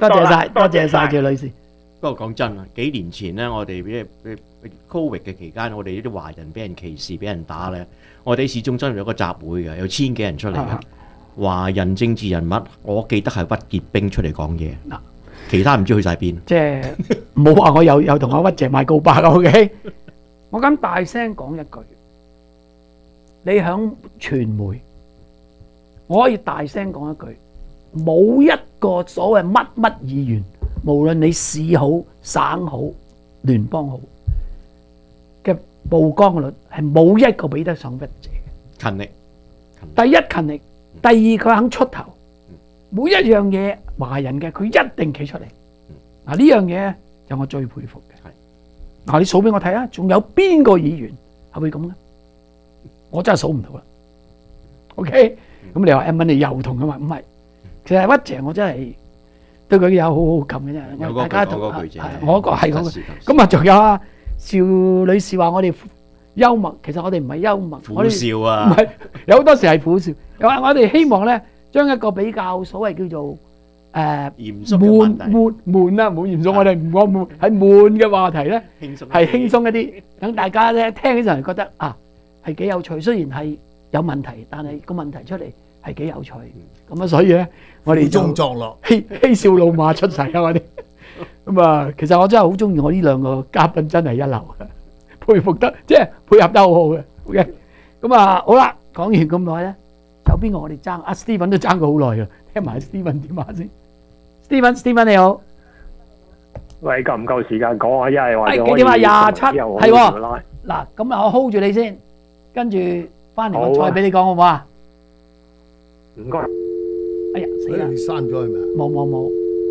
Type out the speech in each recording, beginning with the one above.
謝晒趙女士。 不過講真啊，幾年前咧，我哋Covid 嘅期間，我哋呢啲華人俾人歧視、俾人打咧，我哋市中心有個集會嘅，有1000幾人出嚟嘅。華人政治人物，我記得係屈潔冰出嚟講嘢，其他唔知去晒邊。 即係唔好話我有同阿屈姐賣告白啊 ，OK？ 我敢大聲講一句，你響傳媒，我可以大聲講一句，冇一個所謂乜議員，無論你市好、省好、聯邦好嘅曝光率，係冇一個比得上屈姐嘅。 勤力， 第一勤力，第二佢肯出頭，每一樣嘢華人嘅佢一定企出嚟。嗱，呢樣嘢就我最佩服嘅。嗱，你數俾我睇啊，仲有邊個議員係會咁咧？我真係數唔到啦。OK， 咁你話Emma你又同佢話唔係，其實屈姐我真係對佢有好好感嘅啫。大家同我嗰個係嗰個。咁啊，仲有啊，邵女士話我哋幽默，其實我哋唔係幽默， 苦笑啊， 唔係有好多時係苦笑。又話我哋希望咧，將一個比較所謂叫做嚴肅嘅話題， 悶啦，唔好嚴肅，我哋唔講悶，係悶嘅話題咧，係輕鬆一啲，等大家咧聽起上嚟覺得啊係幾有趣，雖然係有問題，但係個問題出嚟係幾有趣，咁啊所以咧我哋中作樂， 嬉笑怒罵出世啊我哋，咁啊其實我真係好中意我呢兩個嘉賓，真係一流嘅，佩服得即係配合得好好嘅 ，OK， 咁啊好啦，講完咁耐咧，有邊個我哋爭？阿 Steven 都爭過好耐嘅，聽埋 Steven 點話先。Steven 你好， 喂，夠唔夠時間講啊？一係話幾點啊？27係喎。嗱，咁啊，我 hold 住你先，跟住翻嚟我再俾你講好唔好啊？ 唔該。 哎呀，死啦！ 你刪咗係咪啊？ 冇。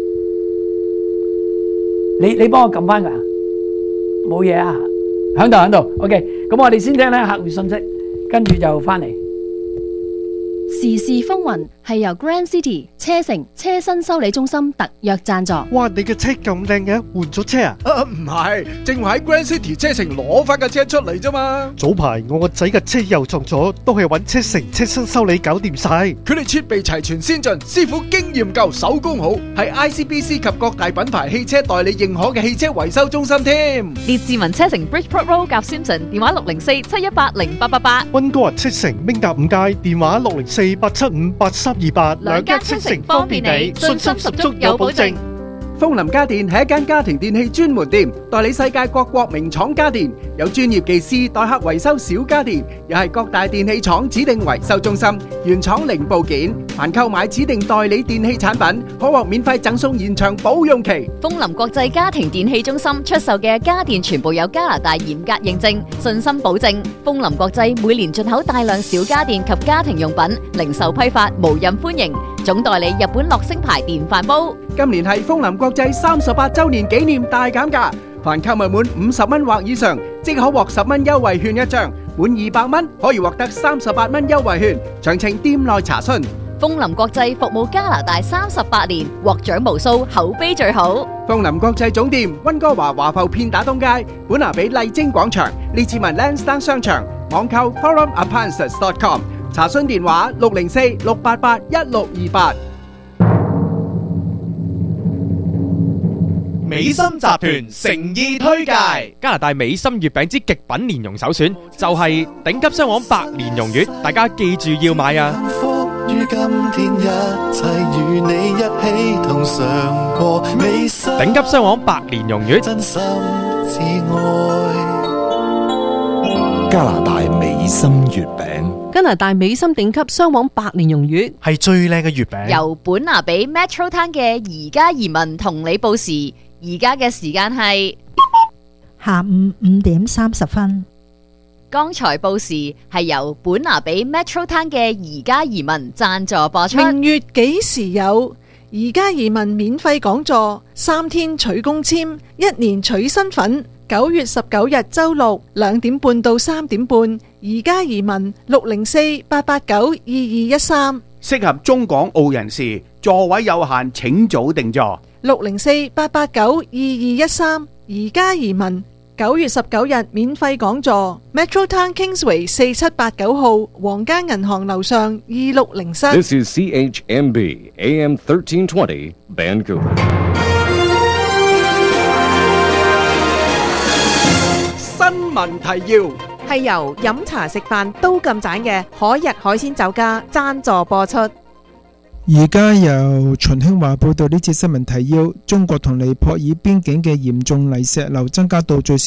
你幫我撳翻㗎？冇嘢啊，響度。OK， 咁我哋先聽咧客戶信息，跟住就翻嚟。 時事風雲係由 Grand City 車城車身修理中心特約贊助。 哇！你嘅車咁靚嘅，換咗車啊？ 唔係，正話喺 Grand City 車城攞翻架車出嚟啫嘛。 早排我個仔嘅車又撞咗，都係揾車城車身修理搞掂晒。 佢哋設備齊全先進，師傅經驗夠，手工好，係 ICBC 及各大品牌汽車代理認可嘅汽車維修中心添。 列治文車城 Bridgeport Road 夾 Simpson， 電話604-718-0888。 溫哥華車城明達5街，電話604-875-8328。 兩間車城方便你，信心十足有保證。 風林家電係一間家庭電器專門店，代理世界各國名廠家電，有專業技師代客維修小家電，又係各大電器廠指定維修中心，原廠零部件，凡購買指定代理電器產品，可獲免費贈送延長保用期。 風林國際家庭電器中心出售嘅家電全部有加拿大嚴格認證，信心保證。風林國際每年進口大量小家電及家庭用品，零售批發無任歡迎。總代理日本樂星牌電飯煲。 今年係風林國際38周年紀念大減價，凡購物滿50蚊或以上，即可獲10蚊優惠券一張，滿200蚊可以獲得38蚊優惠券。詳情店內查詢。 風林國際服務加拿大38年，獲獎無數，口碑最好。 風林國際總店溫哥華華埠片打東街，本拿比麗晶廣場，列治文 Lansdowne 商場，網購 forumappliances.com。查詢電話604-688-1628。 美心集團誠意推介加拿大美心月餅之極品蓮蓉首選，就係頂級雙黃白蓮蓉月，大家記住要買啊！ 於今天一切與你一起同嘗過美心， 頂級雙黃白蓮蓉月， 真心至愛。 加拿大美心月餅， 加拿大美心頂級雙黃白蓮蓉月係最靚嘅月餅。 由本拿比 Metro Town 嘅宜家移民同你報時，而家嘅時間係下午5點30分。 剛才報時係由本拿比 Metro Town 嘅宜家移民贊助播出。 明月幾時有？宜家移民免費講座，3天取公簽，1年取身份。9月19日周六2點半到3點半，宜家移民604-889-2213， 適合中港澳人士，座位有限，請早定座。 604-889-2213，宜家移民 9月19日免費講座 Metro Town Kingsway 4789號皇家銀行樓上2607室。 This is CHMB AM 1320 Vancouver。 新聞提要係由飲茶食飯都咁盞嘅海逸海鮮酒家贊助播出。 而家由秦興華報道呢節新聞提要：中國同尼泊爾邊境嘅嚴重泥石流增加到最少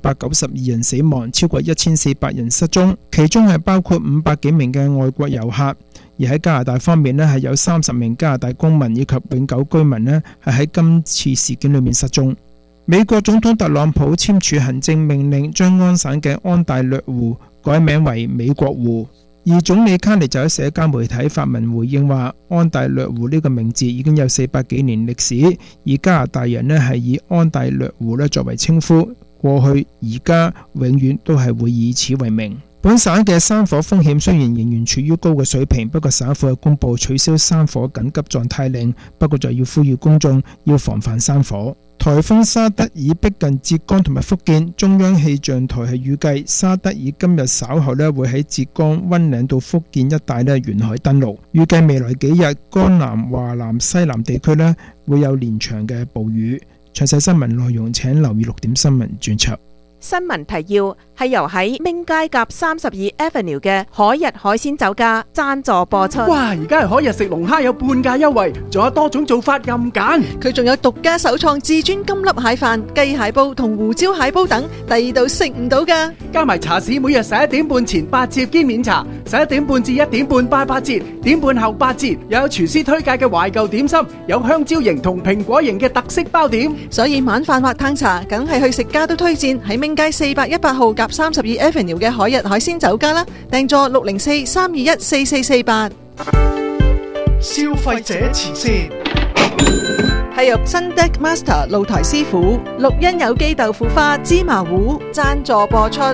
392人死亡，超過1400人失蹤，其中係包括500幾名嘅外國遊客。而喺加拿大方面呢，係有30名加拿大公民以及永久居民呢，係喺今次事件裏面失蹤。美國總統特朗普簽署行政命令，將安省嘅安大略湖改名為美國湖。而總理卡尼就喺社交媒體發文回應話，安大略湖呢個名字已經有400幾年歷史，而加拿大人呢係以安大略湖呢作為稱呼，過去、而家、永遠都係會以此為名。本省嘅山火風險雖然仍然處於高嘅水平，不過省府嘅公布取消山火緊急狀態令，不過就要呼籲公眾要防範山火。颱風沙德爾逼近浙江同埋福建，中央氣象台係預計沙德爾今日稍後呢會喺浙江溫嶺到福建一帶呢沿海登陸，預計未來幾日江南、華南、西南地區呢會有連場嘅暴雨。詳細新聞內容請留意6點新聞專輯。 新聞提要係由喺明街夾32 Avenue 嘅海逸海鮮酒家贊助播出。 哇！而家係海逸食龍蝦有半價優惠，仲有多種做法任揀。 佢仲有獨家首創至尊金粒蟹飯、雞蟹煲同胡椒蟹煲等，第二度食唔到㗎。 加埋茶市每日11點半前8折兼免茶，11點半至1點半拜8折，點半後8折。又有廚師推介嘅懷舊點心，有香蕉型同蘋果型嘅特色包點。 所以晚飯或嘆茶，梗係去食家都推薦喺明街418號夾32 Avenue 嘅海逸海鮮酒家啦，訂座604-321-4448。 消費者慈善係由新 Deck Master 露台師傅綠茵有機豆腐花芝麻糊贊助播出。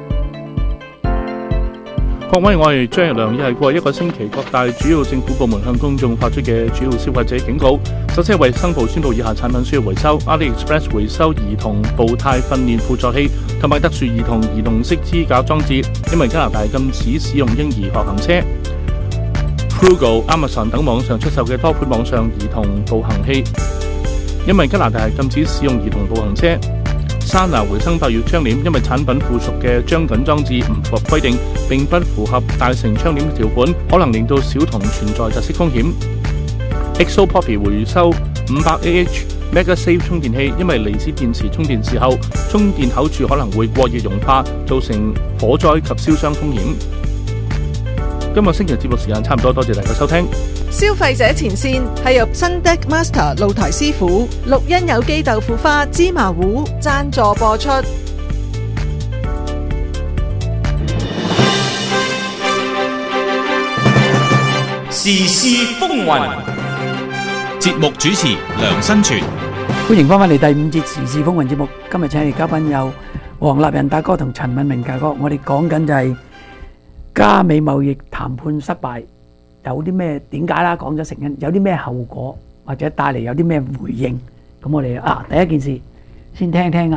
各位，我係張日良，又係過去一個星期各大主要政府部門向公眾發出嘅主要消費者警告。首先係衛生部宣布以下產品需要維修： AliExpress 回收兒童步態訓練輔助器同埋特殊兒童式支架裝置，因為加拿大禁止使用嬰兒學行車。Frugal、Amazon 等網上出售嘅多款網上兒童步行器，因為加拿大禁止使用兒童步行車。Sana 回生百葉窗簾，因為產品附屬嘅張緊裝置唔符合規定，並不符合大成窗簾條款，可能令到小童存在窒息風險。Exo Poppy 回收500AH MegaSafe 充電器，因為離子電池充電時候，充電口處可能會過熱融化，造成火災及燒傷風險。今個星期節目時間差唔多，多謝大家收聽。 消費者前線係由新 Deck Master 露台師傅綠茵有機豆腐花芝麻糊贊助播出。 時事風雲，節目主持梁新全。 歡迎翻返嚟第5節時事風雲節目。今日請嚟嘉賓有黃立仁大哥同陳敏明大哥。我哋講緊就係加美貿易談判失敗，有啲咩點解啦？講咗成因，有啲咩後果，或者帶嚟有啲咩回應？咁我哋第一件事先聽聽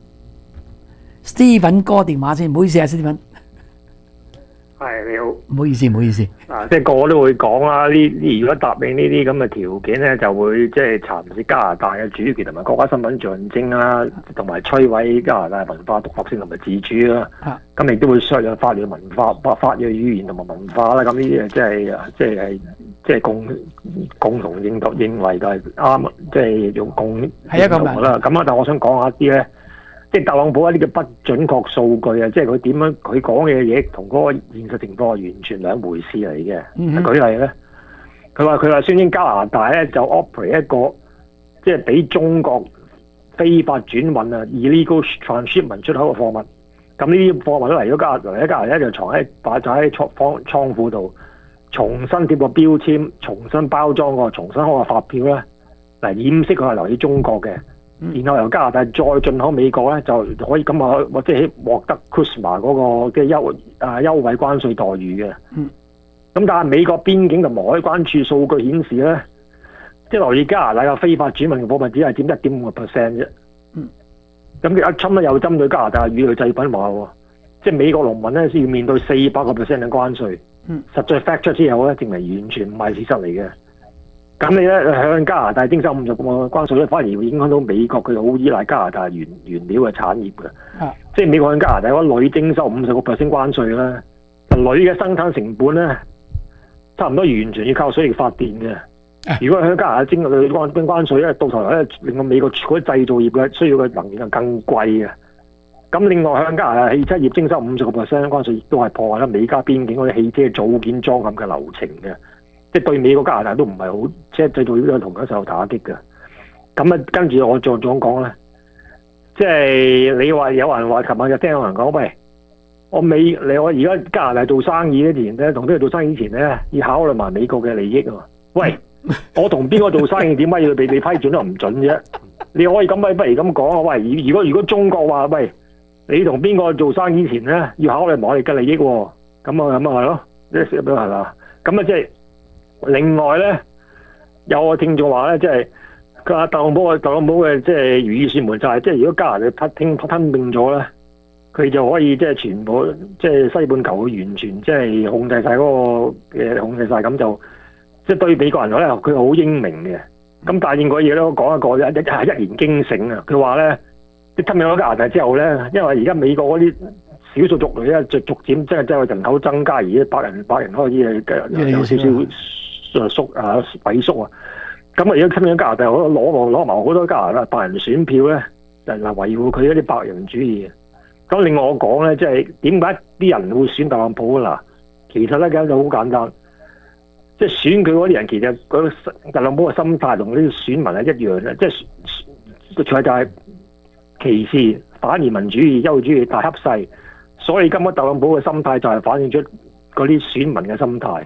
Steven 哥電話先。唔好意思啊，Steven。 係，你好。 唔好意思，唔好意思。 即係個個都會講啦，如果答應呢啲咁嘅條件咧，就會即係蠶食加拿大嘅主權同埋國家身份象徵啦，同埋摧毀加拿大文化獨立性同埋自主啦。咁亦都會削弱法律文化、法律語言同埋文化啦。咁呢啲即係共同認為就係啱，即係用共係一個啦。咁但我想講下啲咧。即係特朗普一啲嘅不準確數據啊，即係佢點樣佢講嘅嘢同嗰個現實情況係完全兩回事嚟嘅。舉例咧，佢話宣稱加拿大咧就 operate 一個即係俾中國非法轉運啊 illegal transshipment 出口嘅貨物。咁呢啲貨物都嚟咗加拿大就擺喺倉庫度，重新貼個標籤，重新包裝個，重新開個發票咧嚟掩飾佢係嚟自中國嘅。然後由加拿大再進口美國咧，就可以咁啊，或者獲得 CUSMA 嗰個嘅優惠關稅待遇嘅。咁但係美國邊境同海關處數據顯示咧，即係留意加拿大嘅非法轉運嘅貨物只係佔1.5%啫。 咁佢一侵咧又針對加拿大乳類製品話喎，即係美國農民咧先要面對400%嘅關稅。實在 fact 出之後咧，證明完全唔係事實嚟嘅。咁你咧向加拿大徵收50%嘅關稅咧，反而會影響到美國佢好依賴加拿大原料嘅產業嘅。即係美國向加拿大嗰鋁徵收50%關稅咧，鋁嘅生產成本咧差唔多完全要靠水力發電嘅。如果向加拿大徵關稅咧，到頭來咧令到美國嗰啲製造業嘅需要嘅能源係更貴嘅。咁另外向加拿大汽車業徵收50%關稅，亦都係破壞咗美加邊境嗰啲汽車組件裝嵌嘅流程嘅。即係對美國加拿大都唔係好，即係製造業都同樣受打擊嘅。咁啊，跟住我再講咧，即係你話有人話，琴日就聽有人講，喂，我而家加拿大做生意之前咧，同邊個做生意之前咧，要考慮埋美國嘅利益啊！喂，我同邊個做生意，點解要俾你批准都唔準啫？你可以咁不如咁講啊！喂，如果中國話，喂，你同邊個做生意之前咧，要考慮埋我哋嘅利益喎，咁啊係咯，即係係嘛？咁啊即係。另外咧，有個聽眾話咧，即係佢特朗普嘅即係如意算盤就係，即係如果加拿大吞併咗咧，佢就可以即係全部即係西半球會完全即係控制晒嗰個嘅控制晒，咁就即係對美國人咧，佢好英明嘅。咁但係應該嘢咧，我講一個一言驚醒啊！佢話咧，即係吞併咗加拿大之後咧，因為而家美國嗰啲少數族裔咧，逐漸即係人口增加，而家白人開始有少少萎縮啊！咁啊，而家吞併加拿大，攞埋好多加拿大白人選票咧，就係維護佢一啲白人主義。咁另外我講咧，即係點解啲人會選特朗普啊？嗱，其實咧就好簡單，即係選佢嗰啲人，其實嗰特朗普嘅心態同呢啲選民係一樣嘅，即係個錯就係歧視、反移民主義、優主義大恰勢。所以今日特朗普嘅心態就係反映出嗰啲選民嘅心態。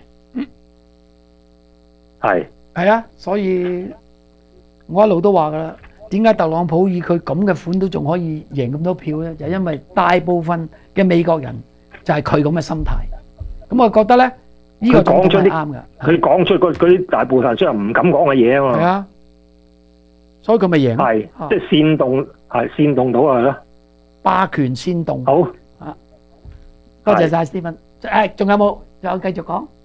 係啊，所以我一路都話噶啦，點解特朗普以佢咁嘅款都仲可以贏咁多票咧？就因為大部分嘅美國人就係佢咁嘅心態。咁我覺得咧，呢個總統係啱嘅。 佢講出嗰啲大部分雖然唔敢講嘅嘢啊嘛。 係啊，所以佢咪贏。 係，即係煽動到係咯。 霸權煽動。 好啊，多謝晒 Stephen。仲有冇？仲有繼續講。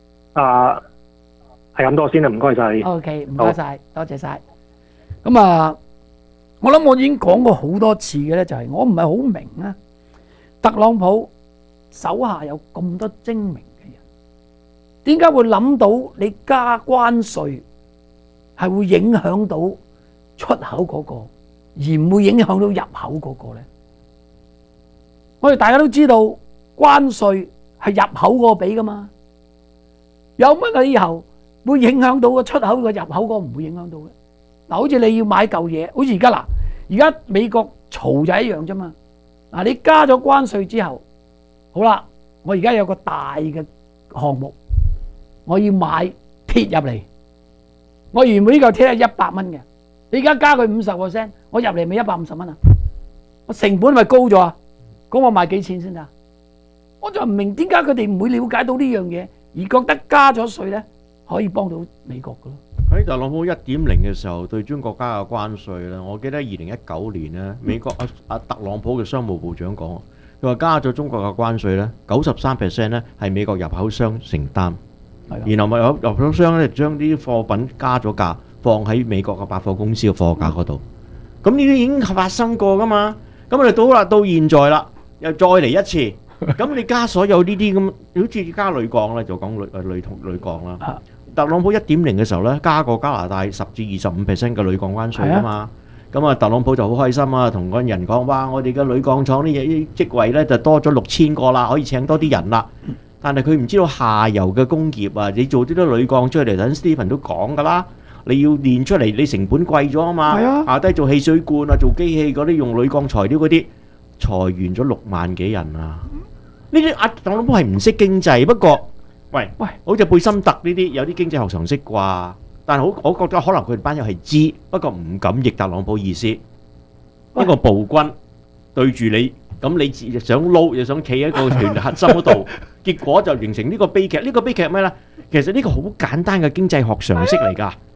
係咁多先啦，唔該晒。 OK， 唔該晒，多謝晒。咁啊，我諗我已經講過好多次嘅咧，就係我唔係好明啊。特朗普手下有咁多精明嘅人，點解會諗到你加關稅係會影響到出口嗰個，而唔會影響到入口嗰個咧？我哋大家都知道關稅係入口嗰個俾噶嘛，有乜理由會影響到個出口個入口個唔會影響到嘅？嗱，好似你要買嚿嘢，好似而家美國嘈就一樣啫嘛。嗱，你加咗關稅之後，好啦，我而家有個大嘅項目，我要買鐵入嚟，我原本呢嚿鐵係100蚊嘅，你而家加佢50%，我入嚟咪150蚊啊？我成本咪高咗啊？咁我賣幾錢先得？我就唔明點解佢哋唔會了解到呢樣嘢，而覺得加咗稅咧可以幫到美國噶咯。 喺特朗普1.0嘅時候對中國加嘅關稅咧，我記得2019年咧，美國特朗普嘅商務部長講，佢話加咗中國嘅關稅咧，93% 咧係美國入口商承擔，然後咪入口商咧將啲貨品加咗價放喺美國嘅百貨公司嘅貨架嗰度。咁呢啲已經發生過噶嘛？咁我哋到現在啦，又再嚟一次。咁你加所有呢啲咁，好似加鋁鋼咧，就講鋁鋼啦。特朗普1.0嘅時候咧，加過加拿大10至25% 嘅鋁鋼關稅啊嘛。咁啊，特朗普就好開心啊，同嗰人講：哇，我哋嘅鋁鋼廠啲職位咧就多咗6000個啦，可以請多啲人啦。但係佢唔知道下游嘅工業啊，你做啲鋁鋼出嚟，等 Stephen 都講㗎啦。你要練出嚟，你成本貴咗啊嘛。下低做汽水罐啊，做機器嗰啲用鋁鋼材料嗰啲，裁員咗6萬幾人啊。呢啲特朗普係唔識經濟，不過喂，好似貝森特呢啲有啲經濟學常識啩，但係我覺得可能佢哋班友係知，不過唔敢逆特朗普意思。一個暴君對住你，咁你想撈又想企喺個權力核心嗰度，結果就形成呢個悲劇。呢個悲劇係咩咧？其實呢個好簡單嘅經濟學常識嚟㗎。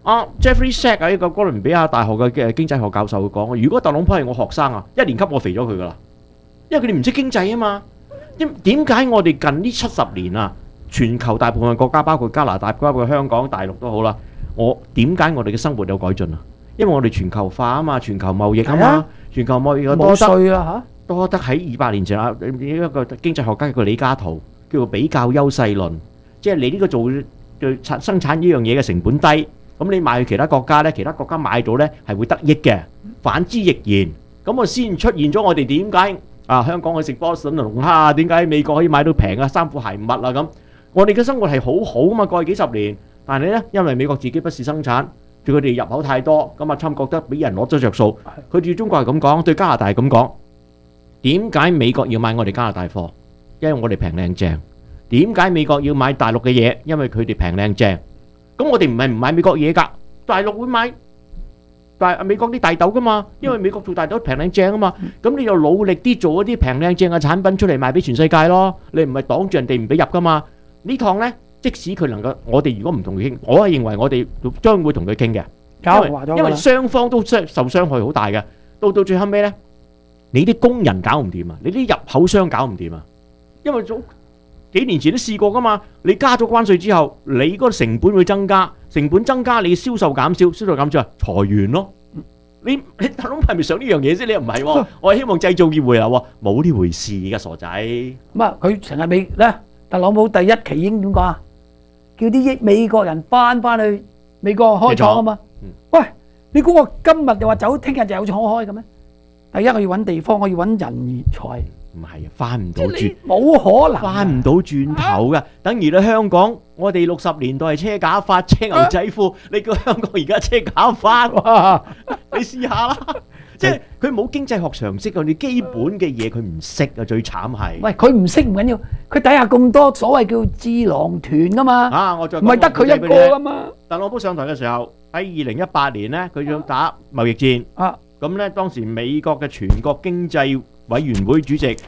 Jeffrey Sachs 啊，呢個哥倫比亞大學嘅經濟學教授講，如果特朗普係我學生啊，一年級我肥咗佢噶啦，因為佢哋唔識經濟啊嘛。點解我哋近呢70年啊，全球大部分國家包括加拿大、包括香港、大陸都好啦，點解我哋嘅生活有改進啊？因為我哋全球化啊嘛，全球貿易啊嘛，全球貿易多得多得喺200年前啊，一個經濟學家叫做李嘉圖，叫做比較優勢論，即係你呢個做生產呢樣嘢嘅成本低，咁你賣去其他國家呢，其他國家買到呢係會得益嘅，反之亦然。咁我先出現咗我哋點解香港去食波士頓龍蝦，點解美國可以買到平啊衫褲鞋襪啊咁？我哋嘅生活係好好啊嘛，過去幾十年，但係呢，因為美國自己不是生產，對佢哋入口太多，咁侵覺得俾人攞咗着數。佢對中國係咁講，對加拿大係咁講。點解美國要買我哋加拿大貨？因為我哋平靚正。點解美國要買大陸嘅嘢？因為佢哋平靚正。咁我哋唔係唔買美國嘢㗎，大陸會買美國啲大豆㗎嘛，因為美國做大豆平靚正啊嘛。咁你就努力啲做一啲平靚正嘅產品出嚟賣俾全世界咯。你唔係擋住人哋唔俾入㗎嘛？呢趟呢，即使佢能夠，我哋如果唔同佢傾，我係認為我哋將會同佢傾嘅，因為雙方都受傷害好大嘅。到最後尾呢，你啲工人搞唔掂啊，你啲入口商搞唔掂啊，因為早幾年前都試過噶嘛。你加咗關稅之後，你嗰個成本會增加，成本增加，你銷售減少，銷售減少啊，裁員咯。你特朗普係咪想呢樣嘢啫？你又唔係喎，我係希望製造業回流喎，冇呢回事㗎，傻仔。 咁啊，佢成日咧，特朗普第一期已經點講啊？叫啲美國人翻去美國開廠啊嘛。喂，你估我今日就話走，聽日就有廠開嘅咩？第一我要揾地方，我要揾人才。 唔係啊，翻唔到轉， 冇可能， 翻唔到轉頭㗎。等於你香港，我哋60年代係車假髮、車牛仔褲，你叫香港而家車假髮，你試下啦。即係佢冇經濟學常識啊，你基本嘅嘢佢唔識啊，最慘係。 喂，佢唔識唔緊要，佢底下咁多所謂叫智囊團噶嘛。 我再唔係得佢一個噶嘛。 特朗普上台嘅時候，喺2018年呢，佢想打貿易戰。咁呢，當時美國嘅全國經濟委員會主席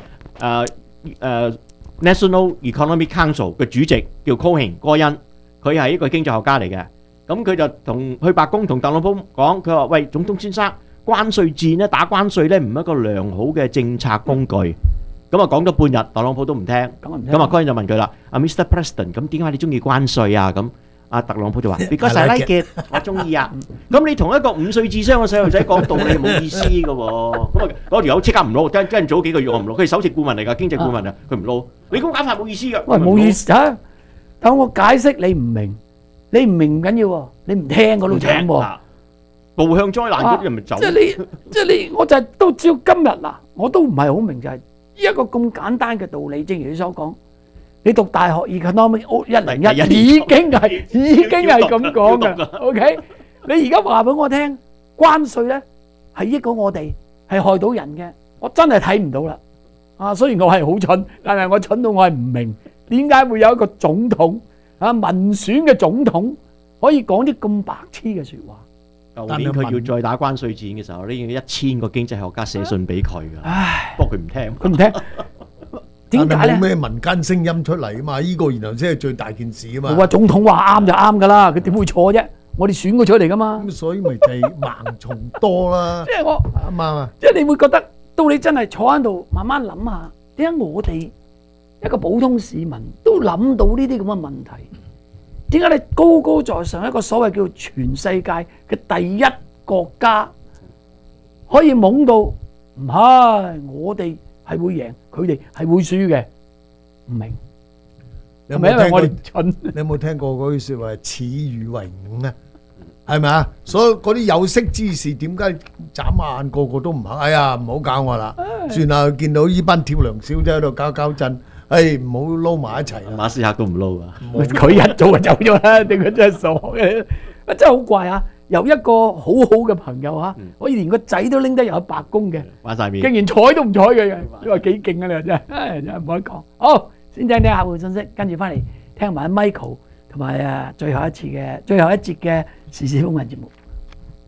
National Economic Council 嘅主席叫柯恩，佢係一個經濟學家嚟嘅。咁佢就去白宮同特朗普講，佢話：喂，總統先生，關稅戰咧，打關稅咧，唔係一個良好嘅政策工具。咁啊講咗半日，特朗普都唔聽。咁啊柯恩就問佢啦：阿 Mr. President， 咁點解你中意關稅啊？咁阿特朗普就話：Because I like it， 我中意啊。咁你同一個5歲智商嘅細路仔講道理冇意思嘅喎。咁啊嗰條友即刻唔撈，跟早幾個月我唔撈。佢係首席顧問嚟㗎，經濟顧問啊，佢唔撈。你咁搞法冇意思㗎。 喂，冇意思啊！等我解釋你唔明，你唔明唔緊要喎，你唔聽嗰度慘喎。 步向災難嗰啲人咪走。 即係你，我就係都知道今日嗱，我都唔係好明就係一個咁簡單嘅道理。正如你所講，你讀大學 Economic 101已經係咁講嘅。OK， 你而家話俾我聽，關稅咧係益到我哋，係害到人嘅，我真係睇唔到啦。雖然我係好蠢，但係我蠢到我係唔明點解會有一個總統民選嘅總統可以講啲咁白痴嘅説話。 舊年佢要再打關稅戰嘅時候，呢1000個經濟學家寫信俾佢㗎。唉，不過佢唔聽， 佢唔聽。點解咧？ 冇咩民間聲音出嚟啊嘛？呢個然後先係最大件事啊嘛。 我話總統話啱就啱㗎啦，佢點會錯啫？我哋選佢出嚟㗎嘛。 咁所以咪就係盲從多啦。 即係我啱唔啱啊？ 即係你會覺得，到你真係坐喺度慢慢諗下，點解我哋一個普通市民都諗到呢啲咁嘅問題？點解你高高在上一個所謂叫全世界嘅第一國家，可以懵到唔係我哋係會贏，佢哋係會輸嘅？唔明係咪因為我哋蠢？ 你有冇聽過嗰句説話恥與為伍咧？係咪啊？所以嗰啲有識之士點解眨眼個個都唔肯？哎呀，唔好搞我啦！算啦，見到呢班跳梁小姐喺度搞震。唔好撈埋一齊啦！ 馬斯克都唔撈啊！ 佢一早就走咗啦，定佢真係傻嘅？真係好怪啊！由一個好好嘅朋友嚇，可以連個仔都拎得入去白宮嘅， 玩曬面， 竟然睬都唔睬佢嘅，你話幾勁啊！你話真係，真係唔可以講。好，先聽聽客戶信息，跟住翻嚟聽埋 Michael 同埋最後一節嘅時事風雲節目。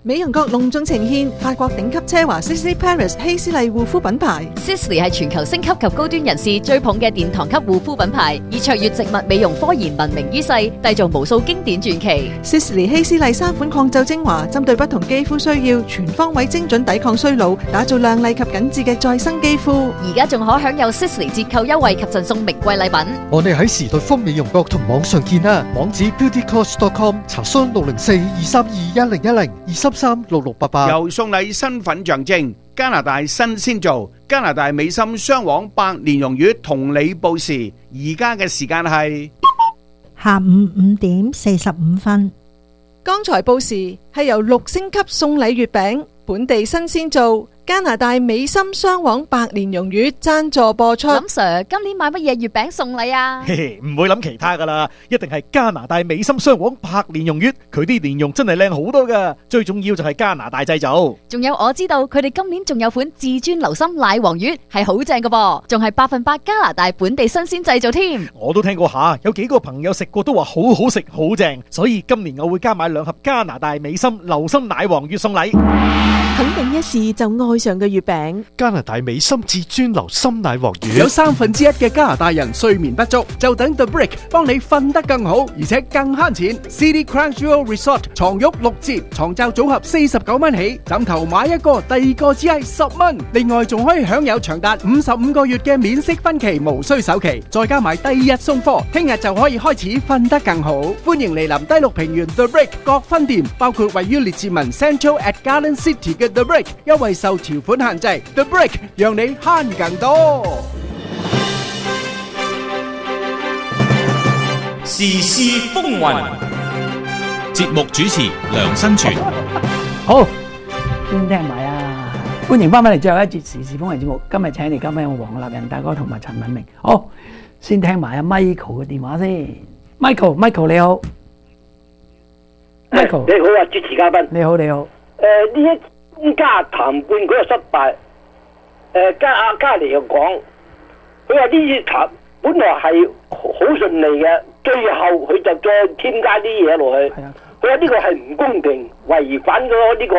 美容閣隆重呈現法國頂級奢華 Sisley Paris 希斯麗護膚品牌。 Sisley 係全球星級及高端人士追捧嘅殿堂級護膚品牌，以卓越植物美容科研聞名於世，締造無數經典傳奇。 Sisley 希斯麗3款抗皺精華，針對不同肌膚需要，全方位精準抵抗衰老，打造亮麗及緊緻嘅再生肌膚。 而家仲可享有 Sisley 折扣優惠及贈送名貴禮品。 我哋喺時代豐美容閣同網上見啦，網址 beautycoach.com， 查詢604-232-1010-233-6688。 又送禮身份象徵，加拿大新鮮做加拿大美心雙黃百年榕月同你報時，而家嘅時間係下午5點45分。 剛才報時係由6星級送禮月餅，本地新鮮做加拿大美心雙黃百年榕月贊助播出。 林 Sir， 今年買乜嘢月餅送禮啊？ 唔會諗其他噶啦，一定係加拿大美心雙黃百年榕月，佢啲蓮蓉真係靚好多噶，最重要就係加拿大製造。 仲有我知道佢哋今年仲有款至尊流心奶黃月係好正噶噃，仲係100%加拿大本地新鮮製造添。 我都聽過下，有幾個朋友食過都話好好食好正，所以今年我會加買2盒加拿大美心流心奶黃月送禮。 肯定一試就愛上嘅月餅， 加拿大美心至尊流心奶黃月。 有1/3嘅加拿大人睡眠不足，就等 The Brick 幫你瞓得更好，而且更慳錢。City Crown Jewel Resort 床褥6折，床罩組合49蚊起，枕頭買一個，第二個只係10蚊。另外仲可以享有長達55個月嘅免息分期，無需首期，再加埋第2日送貨，聽日就可以開始瞓得更好。歡迎嚟臨第6平原 The Brick 各分店，包括位於列治文 Central at Garden City 嘅 The Brick， 優惠受條款限制。The Brick 讓你慳更多。 時事風雲，節目主持梁新全。 好，先聽埋啊！歡迎翻返嚟最後一節時事風雲節目。今日請嚟嘉賓有黃立仁大哥同埋陳敏明。好，先聽埋阿 Michael 嘅電話先。Michael 你好，Michael 你好啊，主持嘉賓。 你好。 呢一中加談判嗰個失敗，加尼又講，佢話呢啲談本來係好順利嘅，最後佢就再添加啲嘢落去。佢話呢個係唔公平，違反咗呢個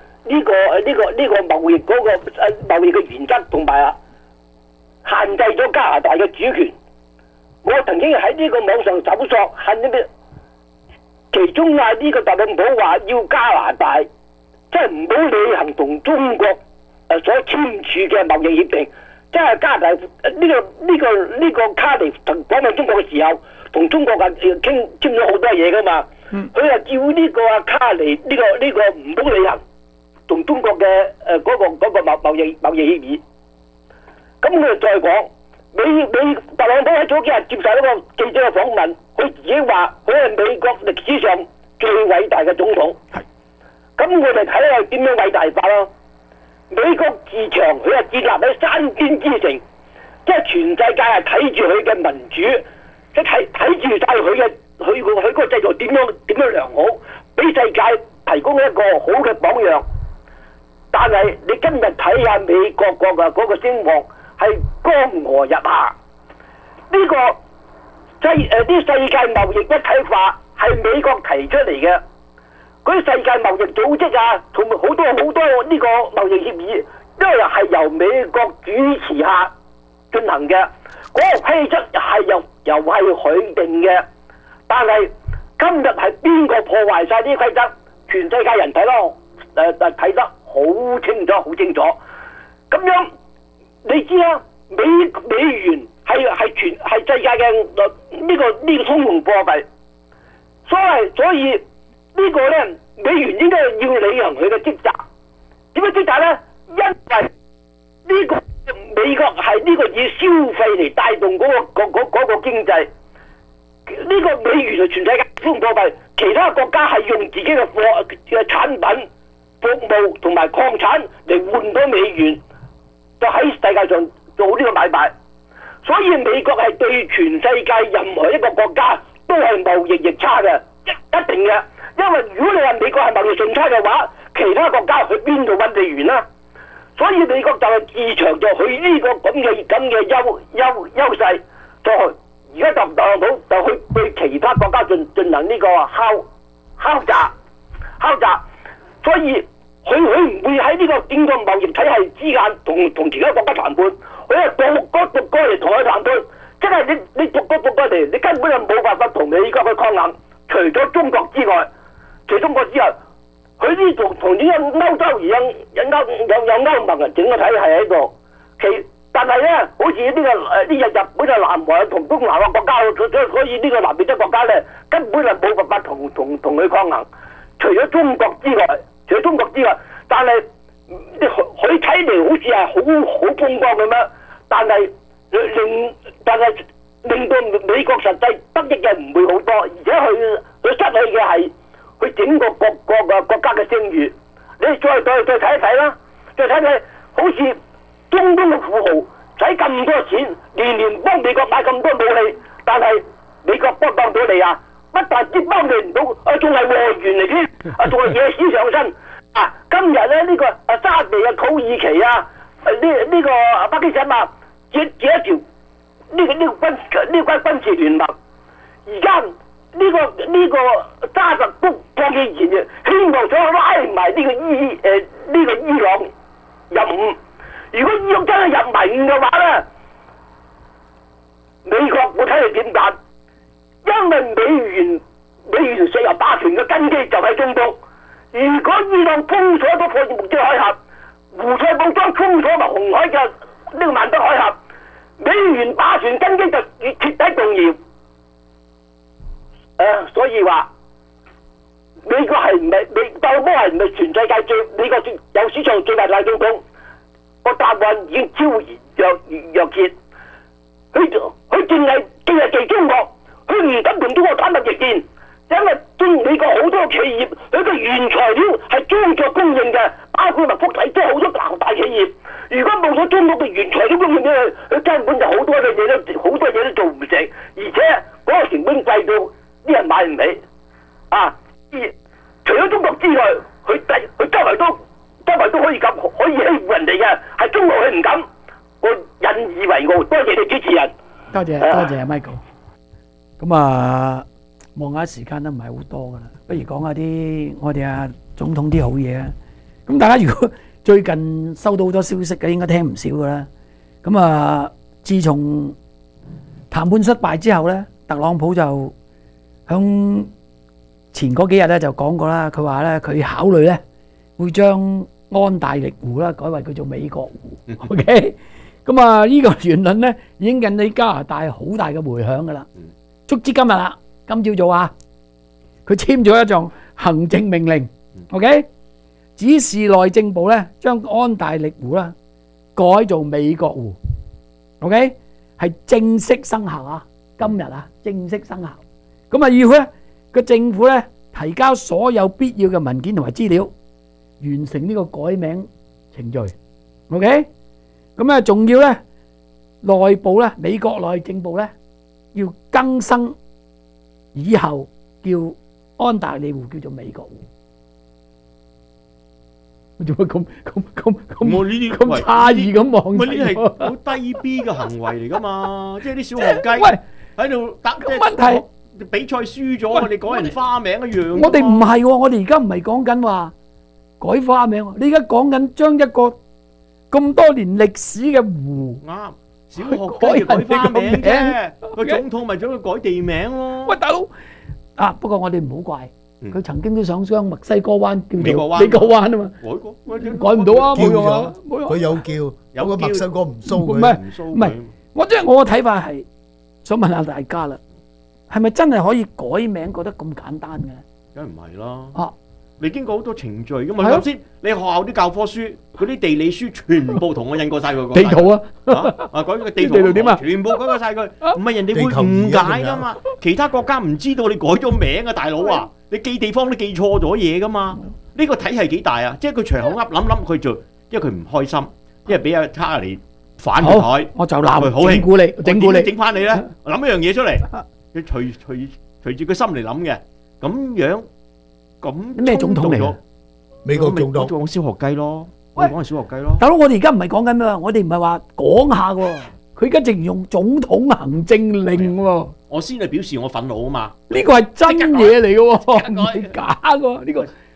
貿易嗰個貿易嘅原則，同埋限制咗加拿大嘅主權。我曾經喺呢個網上搜索，其中呢個特朗普話要加拿大即係唔好履行同中國所簽署嘅貿易協定，即係加拿大呢個卡尼同訪問中國嘅時候，同中國簽咗好多嘢噶嘛。佢話叫呢個卡尼呢個唔好履行同中國嘅嗰個貿易協議。咁佢就再講，特朗普喺早幾日接受一個記者嘅訪問，佢自己話佢係美國歷史上最偉大嘅總統。咁我哋睇下點樣偉大法咯。美國自強，佢係建立喺山巔之城，即係全世界係睇住佢嘅民主，即係睇住晒佢個制度點樣良好，俾世界提供一個好嘅榜樣。但係你今日睇下美國嗰個聲望係江河日下，呢個啲世界貿易一體化係美國提出嚟嘅。嗰啲世界貿易組織啊，同埋好多呢個貿易協議，都係由美國主持下進行嘅。嗰個規則係又係佢定嘅，但係今日係邊個破壞晒呢啲規則？全世界人睇咯，睇得好清楚。咁樣你知啦，美元係世界嘅呢個通用貨幣，所以。呢個咧，美元應該要履行佢嘅職責。點樣職責咧？因為呢個美國係呢個以消費嚟帶動嗰個經濟。呢個美元係全世界通用貨幣，其他國家係用自己嘅產品、服務同埋礦產嚟換到美元，就喺世界上做呢個買賣。所以美國係對全世界任何一個國家都係貿易逆差嘅，一定嘅。因為如果你話美國係貿易順差嘅話，其他國家去邊度揾美元啦？所以美國就係自強就去呢個咁嘅優勢，就而家特朗普就去對其他國家進行呢個敲詐。所所以佢唔會喺呢個整個貿易體系之間同其他國家談判，佢係逐個嚟同佢談判，即係你逐個嚟，你根本就冇辦法同美國去抗衡，除咗中國之外，佢呢度同呢個歐洲而有歐盟嘅整個體系喺度，但係咧，好似呢個日本啊、南韓同東南亞國家，所以呢個南美洲國家咧，根本係冇辦法同佢抗衡。除咗中國之外，但係佢睇嚟好似係好風光咁樣，但係令到美國實際得益嘅唔會好多，而且佢失去嘅係佢整個國家嘅聲譽。你再睇一睇啦，再睇睇好似中東嘅富豪使咁多錢，年幫美國買咁多武器，但係美國幫到你啊？不但止幫你唔到，仲係禍源嚟添，仲係惹屎上身。今日咧呢個沙地啊、土耳其啊、呢個巴基斯坦啊，結一條呢個軍事聯盟。而家呢個沙特都放棄言嘅，希望想拉埋呢個伊朗入伍。如果伊朗真係入埋伍嘅話咧，美國會睇你點辦？因為美元石油霸權嘅根基就喺中東。如果伊朗封鎖咗霍爾木茲海峽，胡塞武裝封鎖埋紅海嘅呢個曼德海峽，美元霸權根基就徹底動搖。所以話美國係唔係特朗普係唔係全世界美國有史上最大大總統？個答案已經昭然若揭。佢淨係忌中國，佢唔敢同中國坦白逆見，因為美國好多企業佢嘅原材料係中國供應嘅，包括埋福體都好多大企業。如果冇咗中國嘅原材料供應咧，佢根本就好多嘢都做唔成，而且嗰個成本貴到啲人買唔起。除咗中國之外，佢周圍都可以欺負人哋嘅，係中國佢唔敢。我引以為傲。多謝你主持人。 多謝 Michael。咁望下時間都唔係好多噶啦，不如講下啲我哋總統啲好嘢啊！咁大家如果最近收到好多消息嘅，應該聽唔少噶啦。咁自從談判失敗之後咧，特朗普就響前嗰幾日咧就講過啦，佢話咧佢考慮咧會將安大略湖啦改為叫做美國湖。OK， 咁呢個言論咧已經引起加拿大好大嘅迴響噶啦。足之今日啦，今朝早佢簽咗一項行政命令 ，OK， 指示內政部咧將安大略湖啦改做美國湖 ，OK， 係正式生效啊！今日正式生效，咁要咧個政府咧提交所有必要嘅文件同埋資料，完成呢個改名程序 ，OK， 咁仲要咧內部咧美國內政部咧要更新以後叫安大略湖叫做美國湖。做乜咁詫異咁望？ 呢啲係好低 B 嘅行為嚟噶嘛？即係啲小學雞喺度答。 問題比賽輸咗，我哋改人花名一樣。 我哋唔係喎，我哋而家唔係講緊話改花名，你而家講緊將一個咁多年歷史嘅湖， 啱小學雞改花名啫，個總統咪將佢改地名咯。 喂，大佬不過我哋唔好怪。佢曾經都想將墨西哥灣叫做美國灣啊嘛，改唔到啊，冇用啊， 佢有叫，有個墨西哥唔騷佢， 唔係，我嘅睇法係想問下大家啦，係咪真係可以改名覺得咁簡單嘅？ 梗係唔係啦，你經過好多程序噶嘛，頭先你學校啲教科書嗰啲地理書全部同我印過晒佢地圖改個地圖點啊？全部改過晒佢，唔係人哋會誤解噶嘛？其他國家唔知道你改咗名啊，大佬啊！你記地方都記錯咗嘢噶嘛？呢個體系幾大啊？即係佢隨口噏諗佢做，因為佢唔開心，因為俾阿卡尼反台， 我就鬧佢，整蠱你，整翻你咧，諗一樣嘢出嚟，佢隨住佢心嚟諗嘅，咁樣咁咩總統嚟？ 美國總統， 講小學雞咯，我講係小學雞咯。 大佬，我哋而家唔係講緊咩啊？我哋唔係話講下喎。佢而家淨用總統行政令喎， 我先係表示我憤怒啊嘛！ 呢個係真嘢嚟嘅喎，唔係假嘅喎，呢個